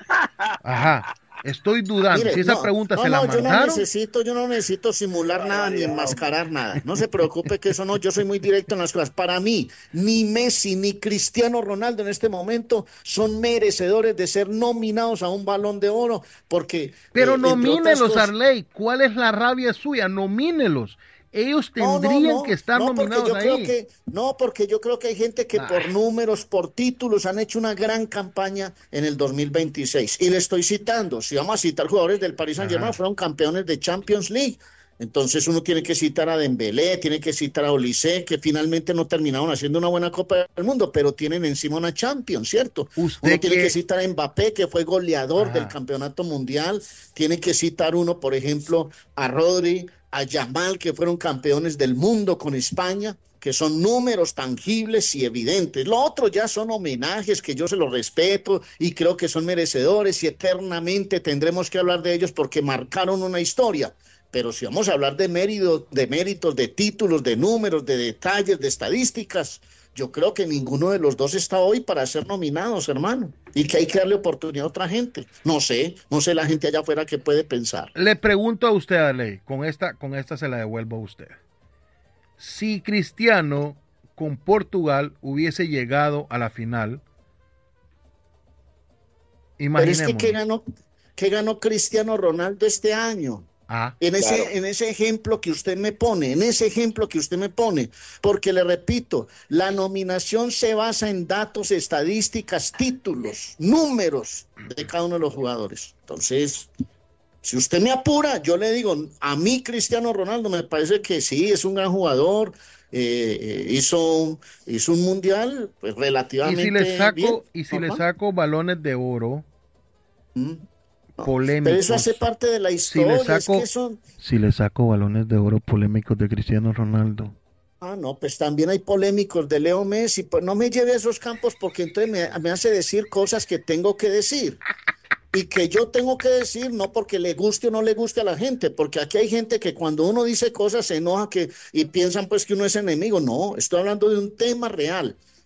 [SPEAKER 2] Ajá, estoy dudando
[SPEAKER 5] Mire,
[SPEAKER 2] si esa
[SPEAKER 5] no,
[SPEAKER 2] pregunta
[SPEAKER 5] no,
[SPEAKER 2] se
[SPEAKER 5] no,
[SPEAKER 2] la mandaron.
[SPEAKER 5] Yo no necesito, yo no necesito simular nada ni enmascarar nada. No se preocupe que eso no, yo soy muy directo en las cosas. Para mí, ni Messi ni Cristiano Ronaldo en este momento son merecedores de ser nominados a un Balón de Oro porque...
[SPEAKER 2] Pero
[SPEAKER 5] eh,
[SPEAKER 2] nomínelos,
[SPEAKER 5] cosas...
[SPEAKER 2] Arley. ¿Cuál es la rabia suya? Nomínelos. Ellos tendrían
[SPEAKER 5] no, no, no,
[SPEAKER 2] que estar
[SPEAKER 5] no,
[SPEAKER 2] nominados
[SPEAKER 5] yo
[SPEAKER 2] ahí.
[SPEAKER 5] Creo que, no, porque yo creo que hay gente que ah. por números, por títulos, han hecho una gran campaña en el dos mil veintiséis. Y le estoy citando, si vamos a citar jugadores del Paris Saint-Germain, fueron campeones de Champions League. Entonces uno tiene que citar a Dembélé, tiene que citar a Olise, que finalmente no terminaron haciendo una buena Copa del Mundo, pero tienen encima una Champions, ¿cierto?
[SPEAKER 2] Usted
[SPEAKER 5] uno
[SPEAKER 2] que...
[SPEAKER 5] tiene que citar a Mbappé, que fue goleador Ajá. del Campeonato Mundial. Tiene que citar uno, por ejemplo, a Rodri, a Yamal, que fueron campeones del mundo con España, que son números tangibles y evidentes. Lo otro ya son homenajes que yo se los respeto y creo que son merecedores y eternamente tendremos que hablar de ellos porque marcaron una historia. Pero si vamos a hablar de méritos, de méritos, de títulos, de números, de detalles, de estadísticas, yo creo que ninguno de los dos está hoy para ser nominados, hermano, y que hay que darle oportunidad a otra gente. No sé, no sé la gente allá afuera qué puede pensar.
[SPEAKER 2] Le pregunto a usted, Arley, con esta, con esta se la devuelvo a usted. Si Cristiano con Portugal hubiese llegado a la final, imaginemos.
[SPEAKER 5] Pero es que ¿qué ganó, qué ganó Cristiano Ronaldo este año?
[SPEAKER 2] Ah,
[SPEAKER 5] en ese,
[SPEAKER 2] claro.
[SPEAKER 5] en ese ejemplo que usted me pone, en ese ejemplo que usted me pone, porque le repito, la nominación se basa en datos, estadísticas, títulos, números de cada uno de los jugadores. Entonces, si usted me apura, yo le digo, a mí Cristiano Ronaldo me parece que sí, es un gran jugador, eh, hizo, hizo un mundial pues, relativamente
[SPEAKER 2] y si le saco,
[SPEAKER 5] bien.
[SPEAKER 2] Y si
[SPEAKER 5] Ajá.
[SPEAKER 2] le saco balones de oro,
[SPEAKER 5] ¿Mm?
[SPEAKER 2] polémicos.
[SPEAKER 5] Pero eso hace parte de la historia.
[SPEAKER 2] Si le saco,
[SPEAKER 5] es que son...
[SPEAKER 2] si le saco balones de oro polémicos de Cristiano Ronaldo.
[SPEAKER 5] Ah, no, pues también hay polémicos de Leo Messi. Pues no me lleve a esos campos porque entonces me, me hace decir cosas que tengo que decir. Y que yo tengo que decir, no porque le guste o no le guste a la gente, porque aquí hay gente que cuando uno dice cosas se enoja que, y piensan pues que uno es enemigo. No, estoy hablando de un tema real.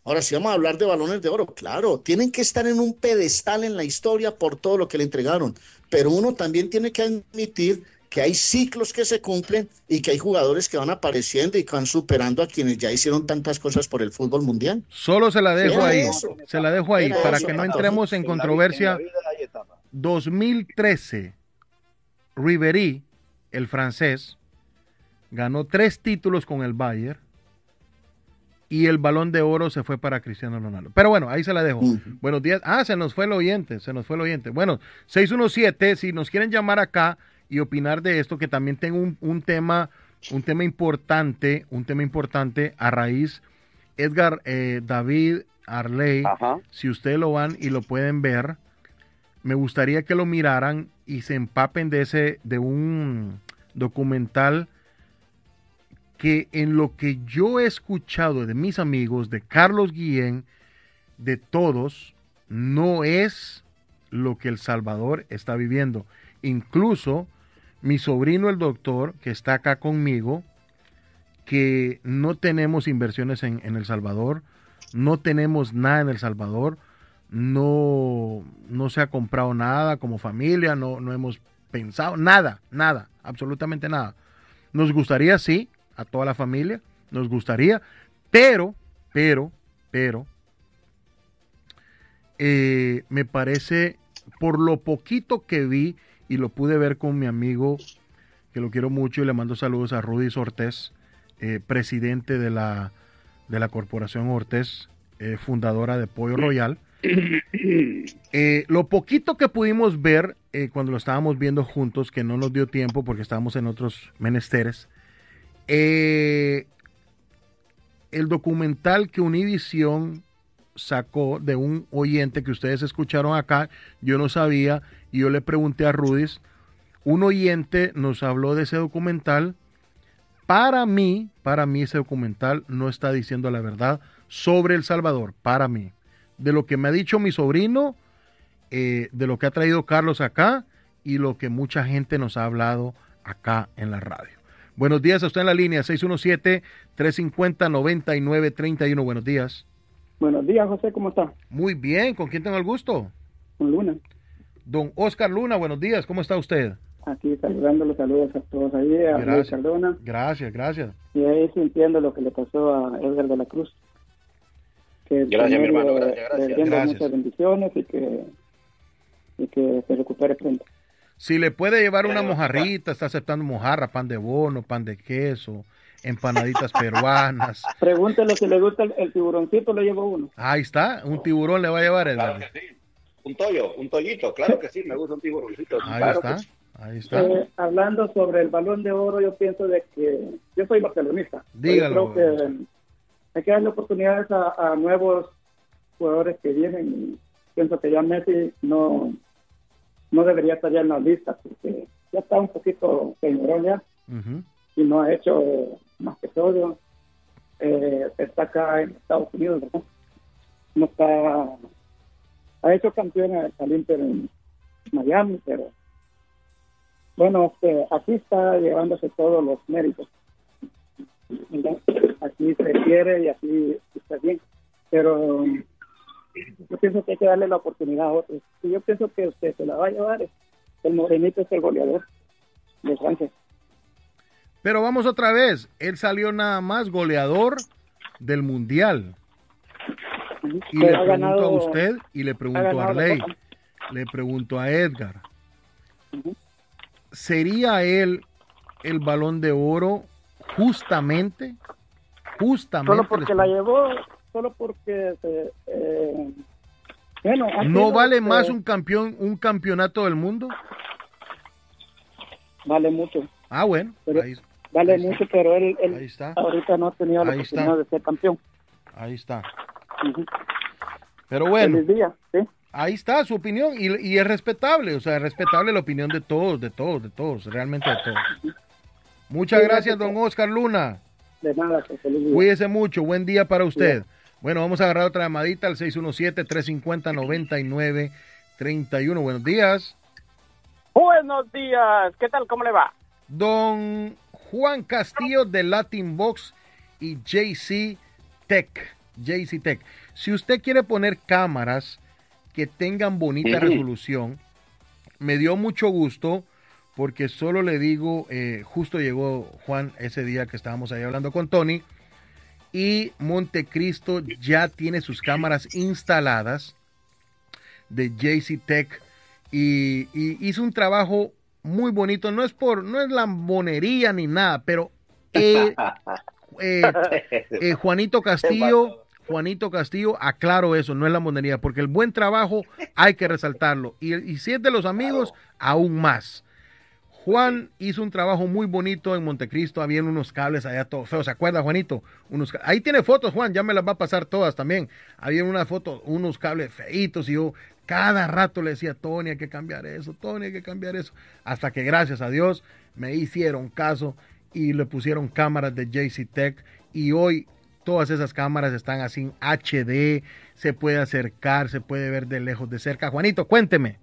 [SPEAKER 5] Ahora, si vamos a hablar de balones de oro, claro, tienen que estar en un pedestal en la historia por todo lo que le entregaron, pero uno también tiene que admitir que hay ciclos que se cumplen y que hay jugadores que van apareciendo y que van superando a quienes ya hicieron tantas cosas por el fútbol mundial.
[SPEAKER 2] Solo se la dejo
[SPEAKER 5] Era
[SPEAKER 2] ahí,
[SPEAKER 5] eso.
[SPEAKER 2] se la dejo ahí,
[SPEAKER 5] Era
[SPEAKER 2] para
[SPEAKER 5] eso,
[SPEAKER 2] que no
[SPEAKER 5] Pato.
[SPEAKER 2] entremos en
[SPEAKER 4] En la vida-
[SPEAKER 2] controversia.
[SPEAKER 4] en la vida hay etapas.
[SPEAKER 2] dos mil trece, Ribéry, el francés, ganó tres títulos con el Bayern y el Balón de Oro se fue para Cristiano Ronaldo. Pero bueno, ahí se la dejo.
[SPEAKER 5] Ujú.
[SPEAKER 2] Buenos días. Ah, se nos fue el oyente, se nos fue el oyente. Bueno, seis uno siete, si nos quieren llamar acá y opinar de esto, que también tengo un, un tema, un tema importante, un tema importante a raíz, Edgar eh, David Arley,
[SPEAKER 4] Ajá.
[SPEAKER 2] si ustedes lo van y lo pueden ver, me gustaría que lo miraran y se empapen de ese, de un documental que en lo que yo he escuchado de mis amigos, de Carlos Guillén, de todos, no es lo que El Salvador está viviendo. Incluso mi sobrino, el doctor, que está acá conmigo, que no tenemos inversiones en, en El Salvador, no tenemos nada en El Salvador, no, no se ha comprado nada como familia, no, no hemos pensado nada, nada, absolutamente nada. Nos gustaría, sí, a toda la familia, nos gustaría, pero, pero, pero, eh, me parece, por lo poquito que vi y lo pude ver con mi amigo, que lo quiero mucho y le mando saludos a Rudy Ortiz, eh, presidente de la, de la Corporación Ortiz, eh, fundadora de Pollo Royal. Eh, lo poquito que pudimos ver eh, cuando lo estábamos viendo juntos, que no nos dio tiempo porque estábamos en otros menesteres, eh, el documental que Univision sacó de un oyente que ustedes escucharon acá, yo no sabía, y yo le pregunté a Rudis, un oyente nos habló de ese documental. Para mí, para mí ese documental no está diciendo la verdad sobre El Salvador, para mí. De lo que me ha dicho mi sobrino, eh, de lo que ha traído Carlos acá y lo que mucha gente nos ha hablado acá en la radio. Buenos días, a usted en la línea, seis uno siete, tres cinco cero, nueve nueve tres uno. Buenos días.
[SPEAKER 7] Buenos días, José, ¿cómo está?
[SPEAKER 2] Muy bien, ¿con quién tengo el gusto?
[SPEAKER 7] Con Luna.
[SPEAKER 2] Don Oscar Luna, buenos días, ¿cómo está usted?
[SPEAKER 7] Aquí saludando, saludos a todos ahí, a Luis
[SPEAKER 2] Gracias.
[SPEAKER 7] Cardona.
[SPEAKER 2] Gracias, gracias.
[SPEAKER 7] Y ahí sintiendo lo que le pasó a Edgar de la Cruz. Que el
[SPEAKER 4] Gracias, mi
[SPEAKER 7] Señor
[SPEAKER 4] hermano,
[SPEAKER 7] le-
[SPEAKER 4] gracias, gracias.
[SPEAKER 7] le brinda
[SPEAKER 2] Gracias.
[SPEAKER 7] muchas bendiciones y que, y que se recupere pronto.
[SPEAKER 2] Si le puede llevar una
[SPEAKER 4] Gracias,
[SPEAKER 2] mojarrita, está aceptando mojarra, pan de bono, pan de queso, empanaditas peruanas.
[SPEAKER 7] Pregúntele si le gusta el, el tiburoncito, le llevo uno.
[SPEAKER 2] Ahí está, un tiburón le va a llevar el.
[SPEAKER 4] Claro que sí. Un tollo, un tollito, claro que sí, me gusta un tiburoncito.
[SPEAKER 2] Ahí
[SPEAKER 4] claro
[SPEAKER 2] está,
[SPEAKER 4] que sí.
[SPEAKER 2] ahí está.
[SPEAKER 7] Eh, hablando sobre el Balón de Oro, yo pienso de que yo soy barcelonista.
[SPEAKER 2] Dígalo,
[SPEAKER 7] Yo creo que hay que darle oportunidades a, a nuevos jugadores que vienen y pienso que ya Messi no no debería estar ya en la lista porque ya está un poquito señorón ya
[SPEAKER 2] Ujú.
[SPEAKER 7] y no ha hecho más que todo. Eh, está acá en Estados Unidos, ¿verdad? No está, ha hecho campeón al Inter en Miami, pero bueno, este, aquí está llevándose todos los méritos. ¿Verdad? Aquí se quiere y aquí está bien, pero yo pienso que hay que darle la oportunidad a otros. Y yo pienso que usted se la va a llevar. El Morenito es el goleador de Francia.
[SPEAKER 2] Pero vamos otra vez, él salió nada más goleador del Mundial. Y
[SPEAKER 7] Pero
[SPEAKER 2] le
[SPEAKER 7] ha
[SPEAKER 2] pregunto
[SPEAKER 7] ganado-
[SPEAKER 2] a usted y le
[SPEAKER 7] ha
[SPEAKER 2] pregunto a
[SPEAKER 7] ganado la
[SPEAKER 2] Arley,
[SPEAKER 7] Copa.
[SPEAKER 2] le pregunto a Edgar.
[SPEAKER 7] Ujú.
[SPEAKER 2] ¿Sería él el Balón de Oro justamente? Justamente.
[SPEAKER 7] Solo porque
[SPEAKER 2] les
[SPEAKER 7] la
[SPEAKER 2] pregunto.
[SPEAKER 7] llevó, solo porque se, eh, bueno, ha
[SPEAKER 2] ¿No
[SPEAKER 7] sido,
[SPEAKER 2] vale
[SPEAKER 7] este,
[SPEAKER 2] más un campeón, un campeonato del mundo?
[SPEAKER 7] vale mucho,
[SPEAKER 2] Ah, bueno,
[SPEAKER 7] Pero-
[SPEAKER 2] ahí,
[SPEAKER 7] vale
[SPEAKER 2] Ahí está.
[SPEAKER 7] mucho, pero él, él
[SPEAKER 2] ahí está,
[SPEAKER 7] ahorita no ha tenido la
[SPEAKER 2] Ahí
[SPEAKER 7] oportunidad
[SPEAKER 2] está.
[SPEAKER 7] de ser campeón.
[SPEAKER 2] ahí está.
[SPEAKER 7] Ujú.
[SPEAKER 2] Pero bueno,
[SPEAKER 7] Feliz día, ¿sí?
[SPEAKER 2] ahí está su opinión y, y es respetable, o sea, es respetable la opinión de todos, de todos, de todos, realmente de todos. Muchas
[SPEAKER 7] Sí,
[SPEAKER 2] gracias,
[SPEAKER 7] gracias.
[SPEAKER 2] don Oscar Luna.
[SPEAKER 7] De nada, que feliz día.
[SPEAKER 2] Cuídese mucho, buen día para usted. Bueno, vamos a agarrar otra llamadita al seis uno siete, tres cinco cero, nueve nueve tres uno. Buenos días.
[SPEAKER 8] Buenos días, ¿qué tal? ¿Cómo le va?
[SPEAKER 2] Don Juan Castillo de Latin Box y J C Tech. J C Tech. Si usted quiere poner cámaras que tengan bonita uh-huh. resolución, me dio mucho gusto porque solo le digo, eh, justo llegó Juan ese día que estábamos ahí hablando con Tony, y Montecristo ya tiene sus cámaras instaladas de J C Tech y, y hizo un trabajo muy bonito. No es por, no es lambonería ni nada, pero eh, eh, eh, Juanito Castillo, Juanito Castillo, aclaro eso, no es lambonería, porque el buen trabajo hay que resaltarlo. Y, y si es de los amigos, aún más. Juan hizo un trabajo muy bonito en Montecristo, habían unos cables allá todos feos, ¿se acuerda, Juanito? Unos, ahí tiene fotos, Juan, ya me las va a pasar todas también. Había una foto, unos cables feitos, y yo cada rato le decía, Tony, hay que cambiar eso, Tony, hay que cambiar eso. Hasta que gracias a Dios me hicieron caso y le pusieron cámaras de J C Tech, y hoy todas esas cámaras están así en H D, se puede acercar, se puede ver de lejos, de cerca. Juanito, cuénteme.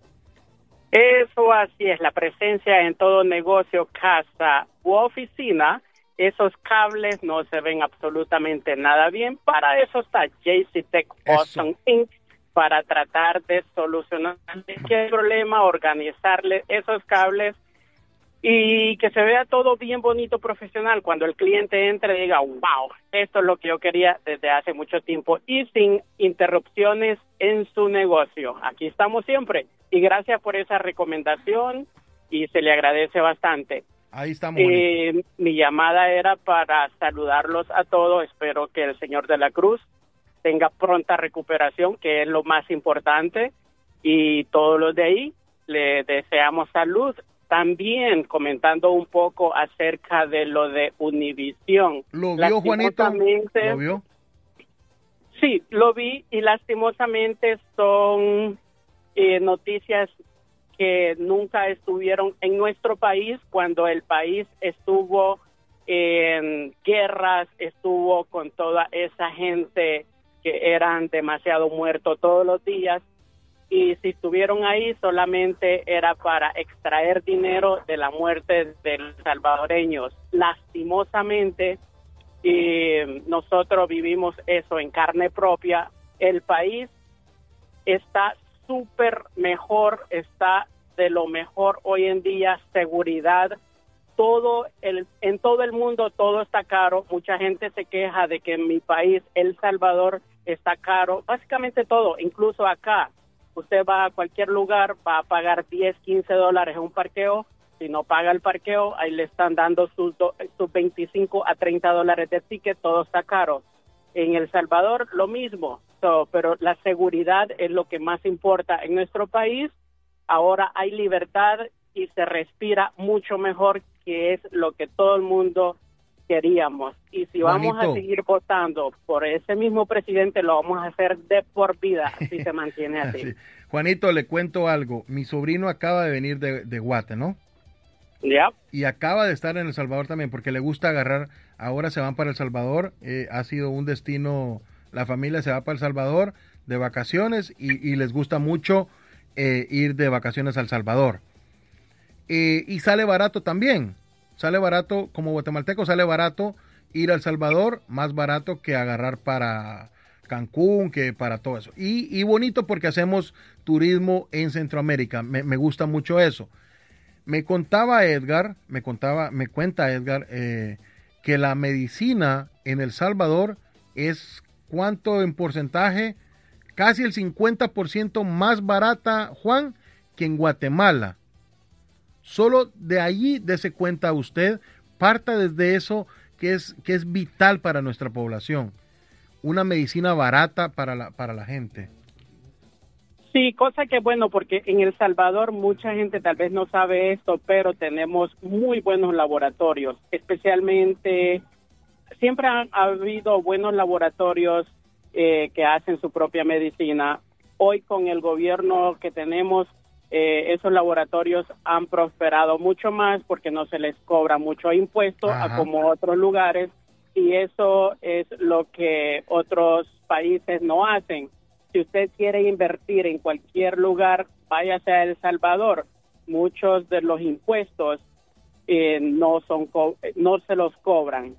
[SPEAKER 8] Eso así es, la presencia en todo negocio, casa u oficina, esos cables no se ven absolutamente nada bien. Para eso está J C Tech Boston incorporated, para tratar de solucionar cualquier problema, organizarle esos cables y que se vea todo bien bonito, profesional. Cuando el cliente entre y diga, wow, esto es lo que yo quería desde hace mucho tiempo y sin interrupciones en su negocio. Aquí estamos siempre. Y gracias por esa recomendación y se le agradece bastante.
[SPEAKER 2] Ahí estamos.
[SPEAKER 8] Eh, mi llamada era para saludarlos a todos. Espero que el Señor de la Cruz tenga pronta recuperación, que es lo más importante. Y todos los de ahí le deseamos salud. También comentando un poco acerca de lo de Univisión.
[SPEAKER 2] ¿Lo vio, Juanito? ¿Lo vio?
[SPEAKER 8] Sí, lo vi y lastimosamente son... Eh, noticias que nunca estuvieron en nuestro país cuando el país estuvo en guerras, estuvo con toda esa gente que eran demasiado muertos todos los días, y si estuvieron ahí solamente era para extraer dinero de la muerte de los salvadoreños. Lastimosamente, eh, nosotros vivimos eso en carne propia. El país está súper mejor, está de lo mejor hoy en día, seguridad, todo el, en todo el mundo todo está caro. Mucha gente se queja de que en mi país, El Salvador, está caro, básicamente todo, incluso acá. Usted va a cualquier lugar, va a pagar diez, quince dólares en un parqueo. Si no paga el parqueo, ahí le están dando sus, do, sus veinticinco a treinta dólares de ticket, todo está caro. En El Salvador, lo mismo. So, pero la seguridad es lo que más importa en nuestro país. Ahora hay libertad y se respira mucho mejor, que es lo que todo el mundo queríamos. Y si vamos Juanito. a seguir votando por ese mismo presidente, lo vamos a hacer de por vida, si se mantiene así. Sí.
[SPEAKER 2] Juanito, le cuento algo. Mi sobrino acaba de venir de, de Guate, ¿no?
[SPEAKER 8] Ya. Yep.
[SPEAKER 2] Y acaba de estar en El Salvador también, porque le gusta agarrar. Ahora se van para El Salvador. Eh, ha sido un destino... La familia se va para El Salvador de vacaciones y, y les gusta mucho eh, ir de vacaciones a El Salvador. Eh, y sale barato también. Sale barato, como guatemalteco, sale barato ir a El Salvador, más barato que agarrar para Cancún, que para todo eso. Y, y bonito porque hacemos turismo en Centroamérica. Me, me gusta mucho eso. Me contaba Edgar, me contaba, me cuenta Edgar, eh, que la medicina en El Salvador es... ¿Cuánto en porcentaje? Casi el cincuenta por ciento más barata, Juan, que en Guatemala. Solo de allí dése cuenta usted, parta desde eso que es, que es vital para nuestra población. Una medicina barata para la, para la gente.
[SPEAKER 8] Sí, cosa que bueno, porque en El Salvador mucha gente tal vez no sabe esto, pero tenemos muy buenos laboratorios, especialmente... Siempre han ha habido buenos laboratorios eh, que hacen su propia medicina. Hoy con el gobierno que tenemos, eh, esos laboratorios han prosperado mucho más porque no se les cobra mucho impuesto a como otros lugares, y eso es lo que otros países no hacen. Si usted quiere invertir en cualquier lugar, váyase a El Salvador. Muchos de los impuestos eh, no son co- no se los cobran.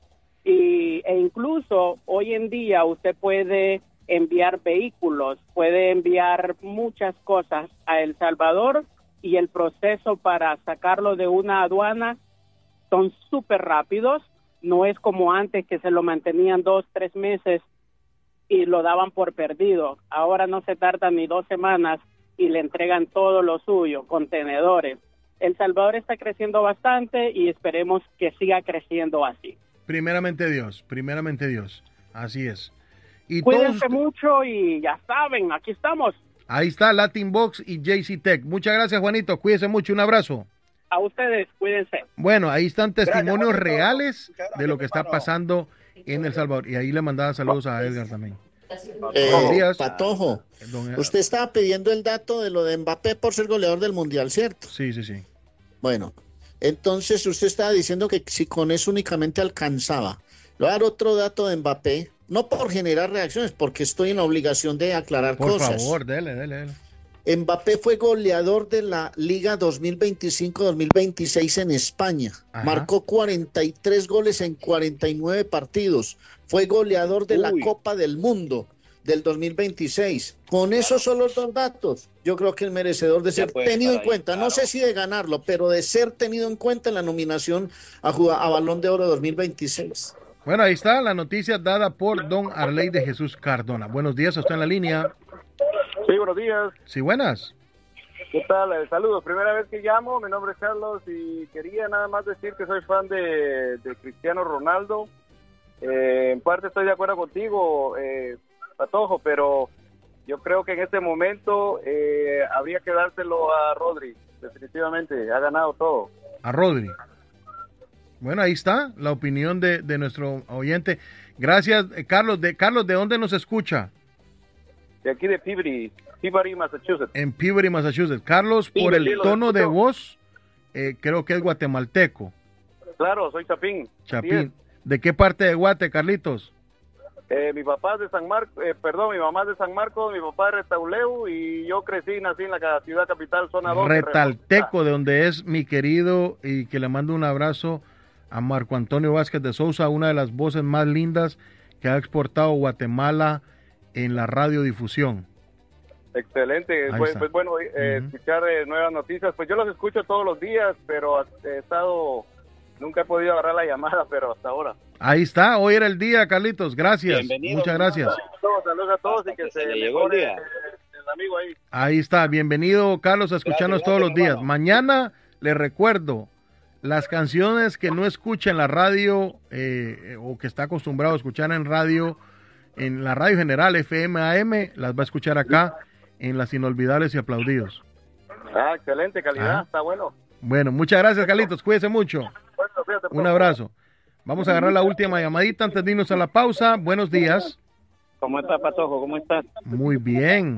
[SPEAKER 8] Y, e incluso hoy en día usted puede enviar vehículos, puede enviar muchas cosas a El Salvador y el proceso para sacarlo de una aduana son súper rápidos. No es como antes que se lo mantenían dos, tres meses y lo daban por perdido. Ahora no se tarda ni dos semanas y le entregan todo lo suyo, contenedores. El Salvador está creciendo bastante y esperemos que siga creciendo así.
[SPEAKER 2] Primeramente Dios, primeramente Dios. Así es. Y
[SPEAKER 8] Cuídense
[SPEAKER 2] todos...
[SPEAKER 8] mucho y ya saben, aquí estamos.
[SPEAKER 2] Ahí está Latin Box y J C Tech. Muchas gracias, Juanito. Cuídense mucho. Un abrazo.
[SPEAKER 8] A ustedes, cuídense.
[SPEAKER 2] Bueno, ahí están testimonios
[SPEAKER 4] Gracias,
[SPEAKER 2] reales
[SPEAKER 4] gracias,
[SPEAKER 2] de lo que está
[SPEAKER 4] hermano.
[SPEAKER 2] pasando en El Salvador. Y ahí le mandaba saludos a Edgar también.
[SPEAKER 5] Eh,
[SPEAKER 2] Buenos días.
[SPEAKER 5] Patojo,
[SPEAKER 2] Don-
[SPEAKER 5] usted estaba pidiendo el dato de lo de Mbappé por ser goleador del Mundial, ¿cierto?
[SPEAKER 2] Sí, sí, sí.
[SPEAKER 5] Bueno, entonces usted estaba diciendo que si con eso únicamente alcanzaba. Le voy a dar otro dato de Mbappé, no por generar reacciones, porque estoy en la obligación de aclarar
[SPEAKER 2] Por
[SPEAKER 5] cosas.
[SPEAKER 2] favor, dele, dele, dele.
[SPEAKER 5] Mbappé fue goleador de la Liga dos mil veinticinco dos mil veintiséis en España.
[SPEAKER 2] Ajá.
[SPEAKER 5] Marcó cuarenta y tres goles en cuarenta y nueve partidos. Fue goleador de la
[SPEAKER 4] Uy.
[SPEAKER 5] Copa del Mundo del dos mil veintiséis. Con esos son los dos datos. Yo creo que el merecedor de
[SPEAKER 4] Ya
[SPEAKER 5] ser
[SPEAKER 4] puede
[SPEAKER 5] tenido en
[SPEAKER 4] estar ahí,
[SPEAKER 5] cuenta, no
[SPEAKER 4] claro.
[SPEAKER 5] sé si de ganarlo, pero de ser tenido en cuenta en la nominación a, jug- a Balón de Oro dos mil veintiséis.
[SPEAKER 2] Bueno, ahí está la noticia dada por don Arley de Jesús Cardona. Buenos días, está en la línea.
[SPEAKER 9] Sí, buenos días.
[SPEAKER 2] Sí, buenas.
[SPEAKER 9] ¿Qué tal? Eh, saludos. Primera vez que llamo. Mi nombre es Carlos y quería nada más decir que soy fan de, de Cristiano Ronaldo. Eh, en parte estoy de acuerdo contigo, eh, Patojo, pero yo creo que en este momento eh, habría que dárselo a Rodri. Definitivamente, ha ganado todo.
[SPEAKER 2] A Rodri. Bueno, ahí está la opinión de, de nuestro oyente. Gracias, eh, Carlos. De, Carlos, ¿de dónde nos escucha?
[SPEAKER 9] De aquí de Peabody, Peabody, Massachusetts.
[SPEAKER 2] En Peabody, Massachusetts. Carlos,
[SPEAKER 9] Sí,
[SPEAKER 2] por
[SPEAKER 9] sí,
[SPEAKER 2] el
[SPEAKER 9] lo
[SPEAKER 2] tono de
[SPEAKER 9] escucho.
[SPEAKER 2] voz, eh, creo que es guatemalteco.
[SPEAKER 9] Claro, soy Chapín. Así
[SPEAKER 2] Chapín. ¿De qué parte de Guate, Carlitos?
[SPEAKER 9] es. Eh, mi papá es de San Marcos, eh, perdón, mi mamá es de San Marcos, mi papá es de Restauleu y yo crecí y nací en la ca- ciudad capital, zona dos.
[SPEAKER 2] Retalteco, de donde es mi querido, y que le mando un abrazo a Marco Antonio Vázquez de Sousa, una de las voces más lindas que ha exportado Guatemala en la radiodifusión.
[SPEAKER 9] Excelente,
[SPEAKER 2] Ahí
[SPEAKER 9] pues,
[SPEAKER 2] está.
[SPEAKER 9] pues bueno, eh,
[SPEAKER 2] Ujú.
[SPEAKER 9] escuchar eh, nuevas noticias, pues yo los escucho todos los días, pero he estado, nunca he podido agarrar la llamada, pero hasta ahora.
[SPEAKER 2] Ahí está, hoy era el día, Carlitos. Gracias,
[SPEAKER 4] Bienvenido,
[SPEAKER 2] muchas gracias.
[SPEAKER 9] Todos, saludos a todos y que se
[SPEAKER 4] le llegó el
[SPEAKER 9] mejore
[SPEAKER 4] día.
[SPEAKER 9] el, el amigo ahí.
[SPEAKER 2] Ahí está, bienvenido Carlos a escucharnos
[SPEAKER 4] Gracias,
[SPEAKER 2] todos los
[SPEAKER 4] gracias,
[SPEAKER 2] días.
[SPEAKER 4] hermano.
[SPEAKER 2] Mañana le recuerdo las canciones que no escucha en la radio eh, o que está acostumbrado a escuchar en radio, en la radio general F M A M, las va a escuchar acá en las inolvidables y aplaudidos.
[SPEAKER 9] Ah, excelente calidad,
[SPEAKER 2] Ah.
[SPEAKER 9] está bueno.
[SPEAKER 2] Bueno, muchas gracias Carlitos, cuídese mucho.
[SPEAKER 9] Bueno, fíjate,
[SPEAKER 2] Un abrazo. Vamos a agarrar la última llamadita antes de irnos a la pausa. Buenos días.
[SPEAKER 6] ¿Cómo está, Patojo? ¿Cómo estás?
[SPEAKER 2] Muy bien.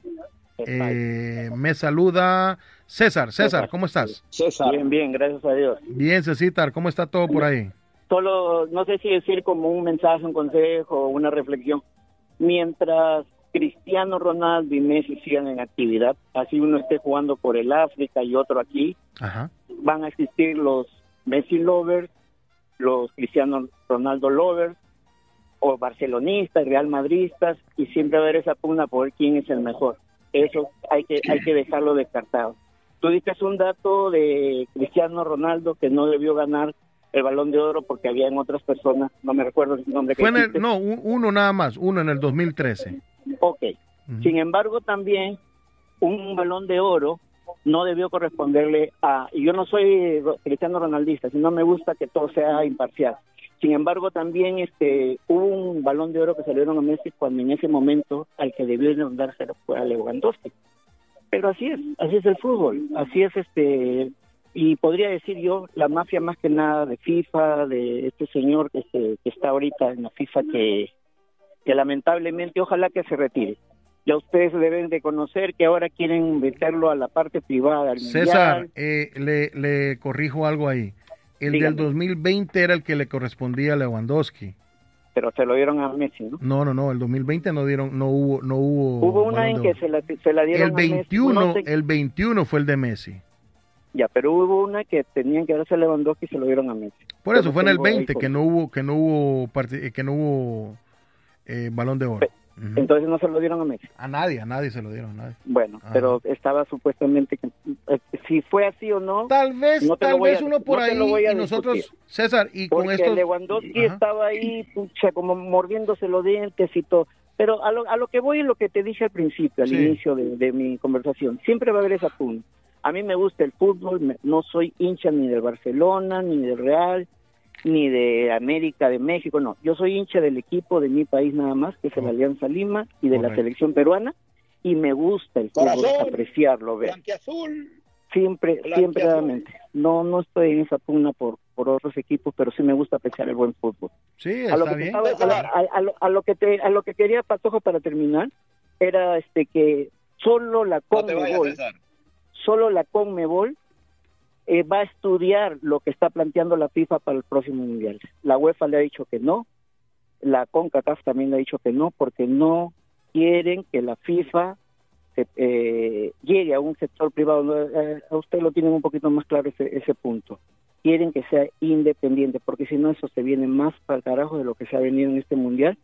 [SPEAKER 2] Eh, me saluda César. César, ¿cómo estás?
[SPEAKER 4] César.
[SPEAKER 6] Bien, bien, gracias a Dios.
[SPEAKER 2] Bien, Cecitar, ¿cómo está todo por ahí?
[SPEAKER 6] Solo, no sé si decir como un mensaje, un consejo, una reflexión. Mientras Cristiano Ronaldo y Messi sigan en actividad, así uno esté jugando por el África y otro aquí,
[SPEAKER 2] Ajá.
[SPEAKER 6] van a existir los Messi lovers, los Cristiano Ronaldo lovers, o barcelonistas, Real Madridistas, y siempre va a haber esa pugna por ver quién es el mejor. Eso hay que hay que dejarlo descartado. Tú diste un dato de Cristiano Ronaldo que no debió ganar el Balón de Oro porque habían otras personas, no me recuerdo el nombre que
[SPEAKER 2] Fue en el,
[SPEAKER 6] dijiste.
[SPEAKER 2] no, un- uno nada más, uno en el dos mil trece.
[SPEAKER 6] Ok.
[SPEAKER 2] Ujú.
[SPEAKER 6] Sin embargo, también un Balón de Oro no debió corresponderle a... Y yo no soy ro- cristiano ronaldista, sino me gusta que todo sea imparcial. Sin embargo, también este hubo un Balón de Oro que salieron a Messi cuando en ese momento al que debió dárselo fue a Lewandowski. Pero así es, así es el fútbol, así es este... Y podría decir yo, la mafia más que nada de FIFA, de este señor que, se, que está ahorita en la FIFA, que, que lamentablemente ojalá que se retire. Ya ustedes deben de conocer que ahora quieren meterlo a la parte privada del
[SPEAKER 2] César,
[SPEAKER 6] mundial.
[SPEAKER 2] eh, le, le corrijo algo ahí. El
[SPEAKER 6] Dígame.
[SPEAKER 2] del dos mil veinte era el que le correspondía a Lewandowski.
[SPEAKER 6] Pero se lo dieron a Messi, ¿no?
[SPEAKER 2] No, no, no, el dos mil veinte no dieron, no hubo, no hubo.
[SPEAKER 6] Hubo una
[SPEAKER 2] Balón
[SPEAKER 6] en
[SPEAKER 2] de
[SPEAKER 6] que
[SPEAKER 2] Oro.
[SPEAKER 6] se la, se la dieron
[SPEAKER 2] El
[SPEAKER 6] a Messi.
[SPEAKER 2] veintiuno,
[SPEAKER 6] No sé-
[SPEAKER 2] el veintiuno fue el de Messi.
[SPEAKER 6] Ya, pero hubo una que tenían que darse a Lewandowski y se lo dieron a Messi.
[SPEAKER 2] Por
[SPEAKER 7] Yo
[SPEAKER 2] eso
[SPEAKER 7] no
[SPEAKER 2] fue en el
[SPEAKER 7] tengo ahí
[SPEAKER 2] veinte
[SPEAKER 7] con-
[SPEAKER 2] que no hubo que no hubo parti- que no hubo eh, Balón de Oro. Ujú.
[SPEAKER 7] Entonces no se lo dieron a Messi.
[SPEAKER 2] A nadie, a nadie se lo dieron, a nadie.
[SPEAKER 7] Bueno,
[SPEAKER 2] Ajá.
[SPEAKER 7] pero estaba supuestamente que eh, si fue así o no.
[SPEAKER 2] Tal vez,
[SPEAKER 7] no te lo
[SPEAKER 2] tal
[SPEAKER 7] voy
[SPEAKER 2] vez
[SPEAKER 7] a-
[SPEAKER 2] uno por
[SPEAKER 7] no te
[SPEAKER 2] ahí
[SPEAKER 7] lo voy a
[SPEAKER 2] y nosotros,
[SPEAKER 7] discutir.
[SPEAKER 2] César, y con
[SPEAKER 7] Porque
[SPEAKER 2] estos...
[SPEAKER 7] Lewandowski
[SPEAKER 2] Ajá.
[SPEAKER 7] estaba ahí, pucha, como mordiéndose los dientes y todo. Pero a lo, a lo que voy es lo que te dije al principio, al
[SPEAKER 2] Sí.
[SPEAKER 7] inicio de, de mi conversación. Siempre va a haber esa pugna. A mí me gusta el fútbol, me- no soy hincha ni del Barcelona, ni del Real, ni de América, de México, no. Yo soy hincha del equipo de mi país nada más, que es el
[SPEAKER 2] Oh.
[SPEAKER 7] Alianza Lima, y de la
[SPEAKER 2] Correcto.
[SPEAKER 7] selección peruana, y me gusta el fútbol,
[SPEAKER 4] Corazón.
[SPEAKER 7] apreciarlo, ver.
[SPEAKER 4] Blanquiazul.
[SPEAKER 7] Siempre,
[SPEAKER 4] Blanquiazul.
[SPEAKER 7] siempre, realmente. No, no estoy en esa pugna por, por otros equipos, pero sí me gusta apreciar el buen fútbol.
[SPEAKER 2] Sí,
[SPEAKER 7] A lo,
[SPEAKER 2] está
[SPEAKER 7] que te
[SPEAKER 2] bien.
[SPEAKER 7] estaba- a, la- a- a lo, a lo que te, a lo que quería Patojo para terminar era este que solo la
[SPEAKER 4] No te vayas,
[SPEAKER 7] Conmebol,
[SPEAKER 4] César.
[SPEAKER 7] solo la Conmebol eh, va a estudiar lo que está planteando la FIFA para el próximo mundial. La UEFA le ha dicho que no, la CONCACAF también le ha dicho que no, porque no quieren que la FIFA se, eh, llegue a un sector privado. ¿No? Eh, a usted lo tienen un poquito más claro ese, ese punto. Quieren que sea independiente, porque si no eso se viene más para el carajo de lo que se ha venido en este mundial,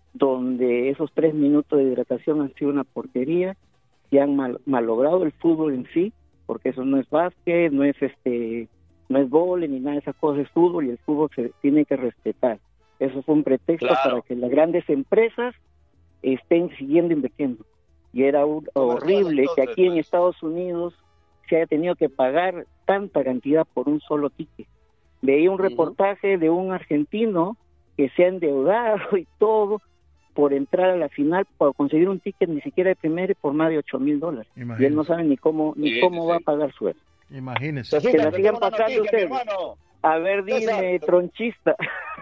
[SPEAKER 7] donde esos tres minutos de hidratación han sido una porquería y han mal, malogrado el fútbol en sí, porque eso no es básquet, no es este, no es vóley ni nada de esas cosas, es fútbol y el fútbol se tiene que respetar. Eso fue un pretexto
[SPEAKER 4] Claro.
[SPEAKER 7] para que las grandes empresas estén siguiendo invirtiendo. Y era un- horrible que aquí en Estados Unidos se haya tenido que pagar tanta cantidad por un solo ticket. Veía un
[SPEAKER 4] Ujú.
[SPEAKER 7] reportaje de un argentino que se ha endeudado y todo por entrar a la final, por conseguir un ticket ni siquiera de primera y por más de ocho mil dólares. Y él no
[SPEAKER 2] Imagínese.
[SPEAKER 7] sabe ni cómo ni
[SPEAKER 4] Sí,
[SPEAKER 7] cómo
[SPEAKER 4] sí,
[SPEAKER 7] va
[SPEAKER 4] sí.
[SPEAKER 7] a pagar su sueldo.
[SPEAKER 2] Imagínese.
[SPEAKER 4] Cecita,
[SPEAKER 7] Que la
[SPEAKER 4] te
[SPEAKER 7] sigan
[SPEAKER 4] tengo una
[SPEAKER 7] pasando
[SPEAKER 4] noticia, mi
[SPEAKER 7] ustedes.
[SPEAKER 4] hermano.
[SPEAKER 7] A ver, dime,
[SPEAKER 4] César.
[SPEAKER 7] tronchista.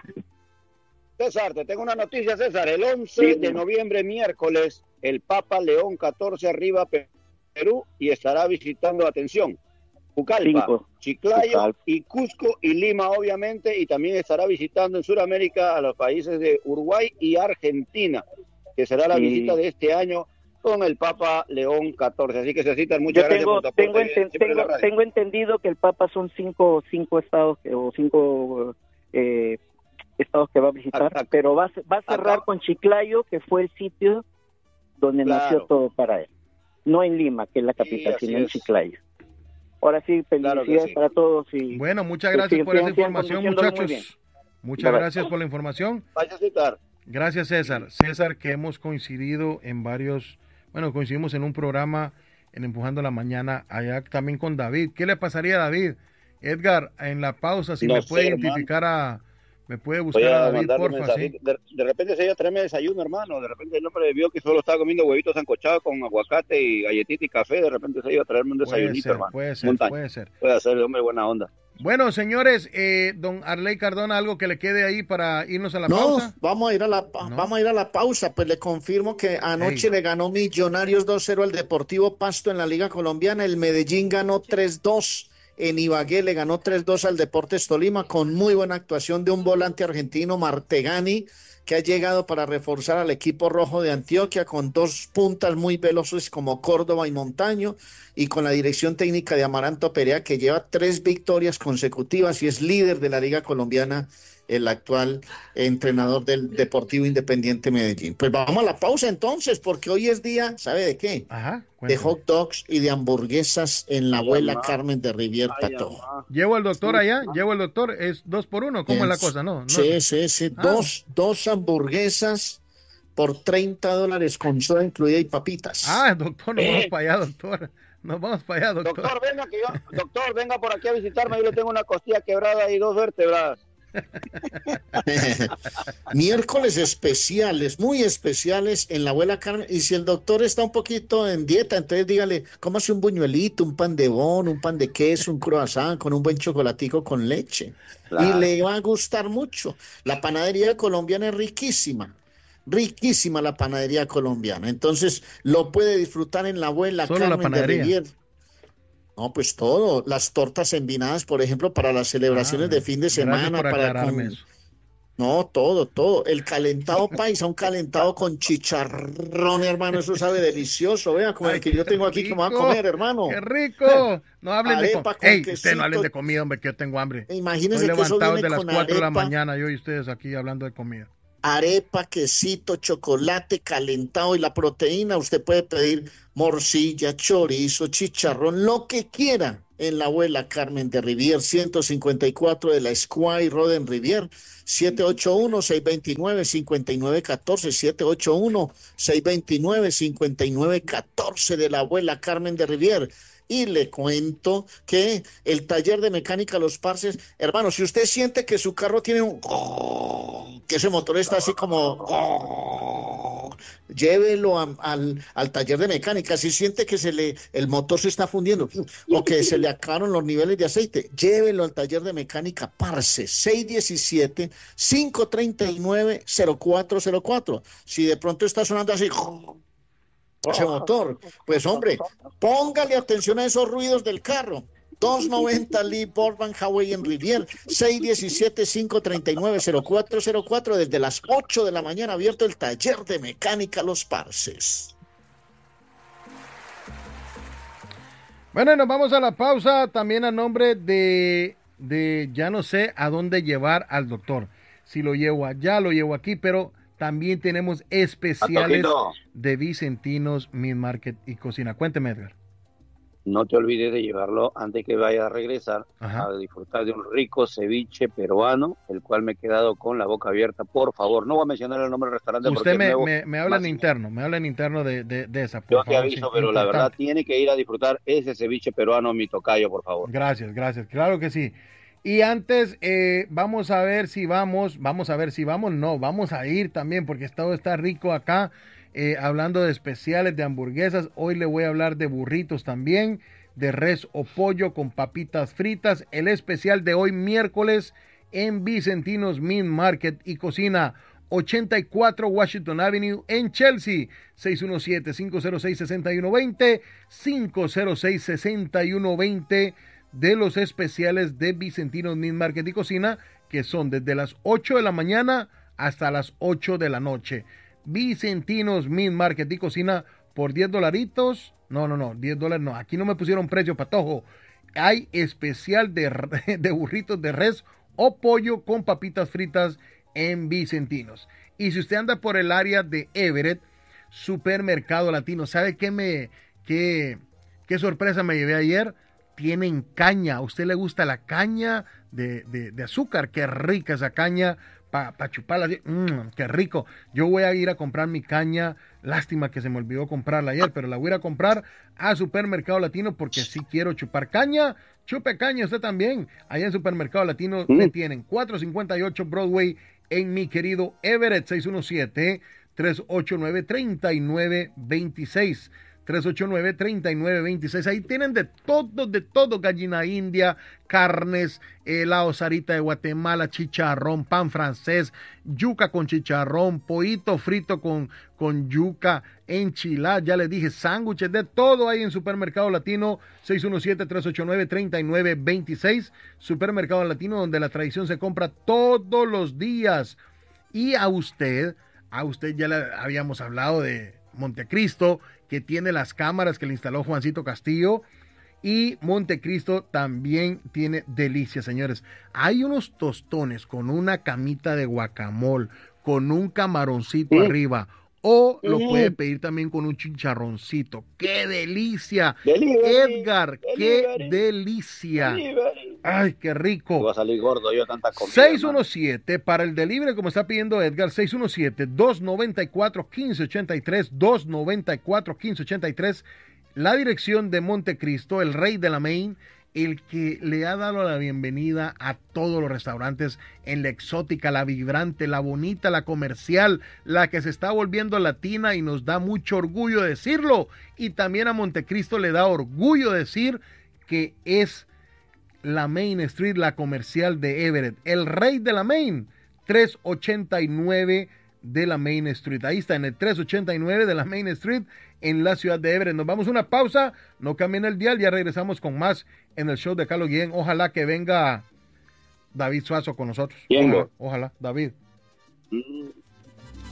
[SPEAKER 4] César, te tengo una noticia, César. El once
[SPEAKER 7] Dime.
[SPEAKER 4] de noviembre, miércoles, el Papa León catorce arriba a Pe- Perú y estará visitando, atención, Pucallpa,
[SPEAKER 7] Cinco.
[SPEAKER 4] Chiclayo
[SPEAKER 7] Pucallpa.
[SPEAKER 4] y Cusco y Lima, obviamente, y también estará visitando en Sudamérica a los países de Uruguay y Argentina, que será la
[SPEAKER 7] Sí.
[SPEAKER 4] visita de este año con el Papa León catorce. Así que Cecitar, muchas
[SPEAKER 7] Yo
[SPEAKER 4] gracias
[SPEAKER 7] tengo,
[SPEAKER 4] por tu aporte
[SPEAKER 7] tengo, enten-
[SPEAKER 4] siempre en la
[SPEAKER 7] tengo,
[SPEAKER 4] radio.
[SPEAKER 7] tengo entendido que el Papa son cinco, cinco estados que- o cinco eh, estados que va a visitar,
[SPEAKER 4] Acá-
[SPEAKER 7] pero va, a ce- va a cerrar
[SPEAKER 4] acá-
[SPEAKER 7] con Chiclayo, que fue el sitio donde
[SPEAKER 4] Claro.
[SPEAKER 7] nació todo para él. No en Lima, que es la
[SPEAKER 4] Sí,
[SPEAKER 7] capital,
[SPEAKER 4] así
[SPEAKER 7] sino en
[SPEAKER 4] es.
[SPEAKER 7] Chiclayo. Ahora sí,
[SPEAKER 4] Claro que
[SPEAKER 7] felicidades
[SPEAKER 4] sí.
[SPEAKER 7] para todos. Y
[SPEAKER 2] Bueno, muchas
[SPEAKER 7] que
[SPEAKER 2] gracias
[SPEAKER 7] sigan-
[SPEAKER 2] por esa
[SPEAKER 7] sigan- sigan
[SPEAKER 2] información,
[SPEAKER 7] conduciéndolo muy bien.
[SPEAKER 2] muchachos. Muchas
[SPEAKER 7] Bye, bye.
[SPEAKER 2] gracias por la información.
[SPEAKER 4] Vaya a citar.
[SPEAKER 2] Gracias, César. César, que hemos coincidido en varios, bueno, coincidimos en un programa en Empujando la Mañana, allá también con David. ¿Qué le pasaría a David? Edgar, en la pausa, si
[SPEAKER 4] No
[SPEAKER 2] me puede
[SPEAKER 4] sé, hermano.
[SPEAKER 2] identificar a, me puede
[SPEAKER 4] Voy
[SPEAKER 2] buscar a
[SPEAKER 4] a
[SPEAKER 2] David,
[SPEAKER 4] mandarle un
[SPEAKER 2] porfa, sí.
[SPEAKER 4] mensajito. De, de repente se iba a traerme desayuno, hermano. De repente el hombre vio que solo estaba comiendo huevitos sancochados con aguacate y galletita y café. De repente se iba a traerme un
[SPEAKER 2] Puede
[SPEAKER 4] desayunito,
[SPEAKER 2] ser,
[SPEAKER 4] hermano.
[SPEAKER 2] puede ser,
[SPEAKER 4] Montaña.
[SPEAKER 2] puede ser.
[SPEAKER 4] Puede hacer el hombre buena onda.
[SPEAKER 2] Bueno, señores, eh, don Arley Cardona, algo que le quede ahí para irnos a la
[SPEAKER 5] No,
[SPEAKER 2] pausa.
[SPEAKER 5] vamos a ir a la pa-
[SPEAKER 2] ¿No?
[SPEAKER 5] vamos a ir a la pausa, pues le confirmo que anoche
[SPEAKER 2] Ey.
[SPEAKER 5] le ganó Millonarios dos cero al Deportivo Pasto en la Liga Colombiana, el Medellín ganó tres dos, en Ibagué le ganó tres dos al Deportes Tolima con muy buena actuación de un volante argentino, Martegani, que ha llegado para reforzar al equipo rojo de Antioquia con dos puntas muy veloces como Córdoba y Montaño, y con la dirección técnica de Amaranto Perea, que lleva tres victorias consecutivas y es líder de la Liga Colombiana, el actual entrenador del Deportivo Independiente Medellín. Pues vamos a la pausa entonces, porque hoy es día, ¿sabe de qué?
[SPEAKER 2] Ajá,
[SPEAKER 5] De
[SPEAKER 2] cuéntame.
[SPEAKER 5] hot dogs y de hamburguesas en la
[SPEAKER 4] Ay,
[SPEAKER 5] abuela
[SPEAKER 4] mamá.
[SPEAKER 5] Carmen de Rivier
[SPEAKER 4] Ay,
[SPEAKER 5] Patojo.
[SPEAKER 4] mamá.
[SPEAKER 2] Llevo al doctor allá, llevo al doctor, es dos por uno, ¿cómo es la cosa? No, no.
[SPEAKER 5] Sí, sí, sí.
[SPEAKER 2] Ah.
[SPEAKER 5] Dos, dos hamburguesas por treinta dólares con soda incluida y papitas.
[SPEAKER 2] Ah, doctor, nos vamos para allá, doctor. Nos vamos para allá, doctor.
[SPEAKER 4] Doctor, venga, que yo, doctor, venga por aquí a visitarme. Yo le tengo una costilla quebrada y dos vértebras.
[SPEAKER 5] Miércoles especiales, muy especiales en la abuela Carmen. Y si el doctor está un poquito en dieta, entonces dígale, cómase un buñuelito, un pan de bon, un pan de queso, un croissant con un buen chocolatico con leche.
[SPEAKER 4] Claro.
[SPEAKER 5] Y le va a gustar mucho. La panadería colombiana es riquísima. Riquísima la panadería colombiana. Entonces lo puede disfrutar en la abuela
[SPEAKER 2] Solo la
[SPEAKER 5] Carmen de
[SPEAKER 2] panadería.
[SPEAKER 5] Rivier. No, pues todo. Las tortas envinadas, por ejemplo, para las celebraciones
[SPEAKER 2] Ah,
[SPEAKER 5] de fin de
[SPEAKER 2] gracias
[SPEAKER 5] semana,
[SPEAKER 2] por
[SPEAKER 5] para
[SPEAKER 2] aclararme
[SPEAKER 5] con-
[SPEAKER 2] eso.
[SPEAKER 5] No, todo, todo. El calentado paisa, un calentado con chicharrón, hermano, eso sabe delicioso. Vea, como el que yo tengo aquí que me va a comer, hermano.
[SPEAKER 2] ¡Qué rico! No hablen de
[SPEAKER 5] Arepa
[SPEAKER 2] comida.
[SPEAKER 5] con
[SPEAKER 2] ¡Ey!
[SPEAKER 5] quesito.
[SPEAKER 2] Ustedes no hablen de comida, hombre, que yo tengo hambre.
[SPEAKER 5] Imagínense
[SPEAKER 2] Estoy
[SPEAKER 5] que eso
[SPEAKER 2] levantado
[SPEAKER 5] viene
[SPEAKER 2] desde las
[SPEAKER 5] con
[SPEAKER 2] cuatro de la
[SPEAKER 5] arepa.
[SPEAKER 2] mañana, yo y ustedes aquí hablando de comida.
[SPEAKER 5] Arepa, quesito, chocolate calentado y la proteína. Usted puede pedir morcilla, chorizo, chicharrón, lo que quiera en la abuela Carmen de Rivier, ciento cincuenta y cuatro de la Square Road en Rivier, siete ocho uno, seis dos nueve, cinco nueve uno cuatro, siete ocho uno, seis dos nueve, cinco nueve uno cuatro de la abuela Carmen de Rivier. Y le cuento que el taller de mecánica Los Parces, hermano, si usted siente que su carro tiene un... que ese motor está así como... llévelo a, al, al taller de mecánica. Si siente que se le, el motor se está fundiendo o que se le acabaron los niveles de aceite, llévelo al taller de mecánica Parces, seis uno siete, cinco tres nueve, cero cuatro cero cuatro. Si de pronto está sonando así... ese motor, pues hombre, póngale atención a esos ruidos del carro. doscientos noventa Lee Boardman Highway en Rivier, seis uno siete, cinco tres nueve, cero cuatro cero cuatro, desde las ocho de la mañana abierto el taller de mecánica Los Parces.
[SPEAKER 2] Bueno, y nos vamos a la pausa también a nombre de, de ya no sé a dónde llevar al doctor. Si lo llevo allá, lo llevo aquí, pero... también tenemos especiales de Vicentinos Meat Market y Cocina. Cuénteme, Edgar.
[SPEAKER 4] No te olvides de llevarlo antes que vaya a regresar. Ajá. A disfrutar de un rico ceviche peruano, el cual me he quedado con la boca abierta. Por favor, no voy a mencionar el nombre del restaurante.
[SPEAKER 2] Usted
[SPEAKER 4] porque
[SPEAKER 2] me,
[SPEAKER 4] nuevo,
[SPEAKER 2] me, me habla en interno, me habla en interno de, de, de esa. Por
[SPEAKER 4] Yo
[SPEAKER 2] favor,
[SPEAKER 4] te aviso,
[SPEAKER 2] sí,
[SPEAKER 4] pero
[SPEAKER 2] importante.
[SPEAKER 4] La verdad tiene que ir a disfrutar ese ceviche peruano, mi tocayo, por favor.
[SPEAKER 2] Gracias, gracias. Claro que sí. Y antes, eh, vamos a ver si vamos, vamos a ver si vamos, no, vamos a ir también, porque todo está rico acá, eh, hablando de especiales, de hamburguesas. Hoy le voy a hablar de burritos también, de res o pollo con papitas fritas. El especial de hoy, miércoles, en Vicentinos Meat Market y Cocina, ochenta y cuatro Washington Avenue en Chelsea, seis uno siete, cinco cero seis, seis uno dos cero, cinco cero seis, seis uno dos cero. De los especiales de Vicentinos Meat Market y Cocina, que son desde las ocho de la mañana hasta las ocho de la noche. Vicentinos Meat Market y Cocina por diez dolaritos. No, no, no, diez dólares no. Aquí no me pusieron precio, patojo. Hay especial de, de burritos de res o pollo con papitas fritas en Vicentinos. Y si usted anda por el área de Everett, Supermercado Latino, ¿sabe qué me, qué, qué sorpresa me llevé ayer? Tienen caña. ¿A usted le gusta la caña de, de, de azúcar? Qué rica esa caña para pa chuparla. Mmm, qué rico. Yo voy a ir a comprar mi caña. Lástima que se me olvidó comprarla ayer, pero la voy a ir a comprar a Supermercado Latino porque sí quiero chupar caña. Chupe caña usted también. Allá en Supermercado Latino mm. le tienen cuatrocientos cincuenta y ocho Broadway en mi querido Everett, seis uno siete, tres ocho nueve, tres nueve dos seis. tres ocho nueve, tres nueve dos seis. Ahí tienen de todo, de todo. Gallina india, carnes, helado sarita de Guatemala, chicharrón, pan francés, yuca con chicharrón, pollito frito con, con yuca, enchilada, ya les dije, sándwiches, de todo ahí en Supermercado Latino, seis uno siete, tres ocho nueve, tres nueve dos seis. Supermercado Latino, donde la tradición se compra todos los días. Y a usted, a usted ya le habíamos hablado de Montecristo, que tiene las cámaras que le instaló Juancito Castillo, y Montecristo también tiene delicias, señores. Hay unos tostones con una camita de guacamole, con un camaroncito ¿Sí? arriba, o lo ¿Sí? puede pedir también con un chicharroncito. ¡Qué delicia! Delivery, Edgar, delivery, qué delicia. Delivery. ¡Ay, qué rico!
[SPEAKER 4] Va a salir gordo yo tanta comida.
[SPEAKER 2] seis uno siete man. Para el delivery, como está pidiendo Edgar, seis uno siete, dos nueve cuatro, uno cinco ocho tres, dos nueve cuatro, uno cinco ocho tres. La dirección de Montecristo, el rey de la Main, el que le ha dado la bienvenida a todos los restaurantes en la exótica, la vibrante, la bonita, la comercial, la que se está volviendo latina, y nos da mucho orgullo decirlo. Y también a Montecristo le da orgullo decir que es la Main Street, la comercial de Everett, el rey de la Main, trescientos ochenta y nueve de la Main Street. Ahí está, en el trescientos ochenta y nueve de la Main Street, en la ciudad de Everett. Nos vamos a una pausa, no cambien el dial, ya regresamos con más en el show de Carlos Guillén. Ojalá que venga David Suazo con nosotros. Ojalá, ojalá, David.
[SPEAKER 4] Mm.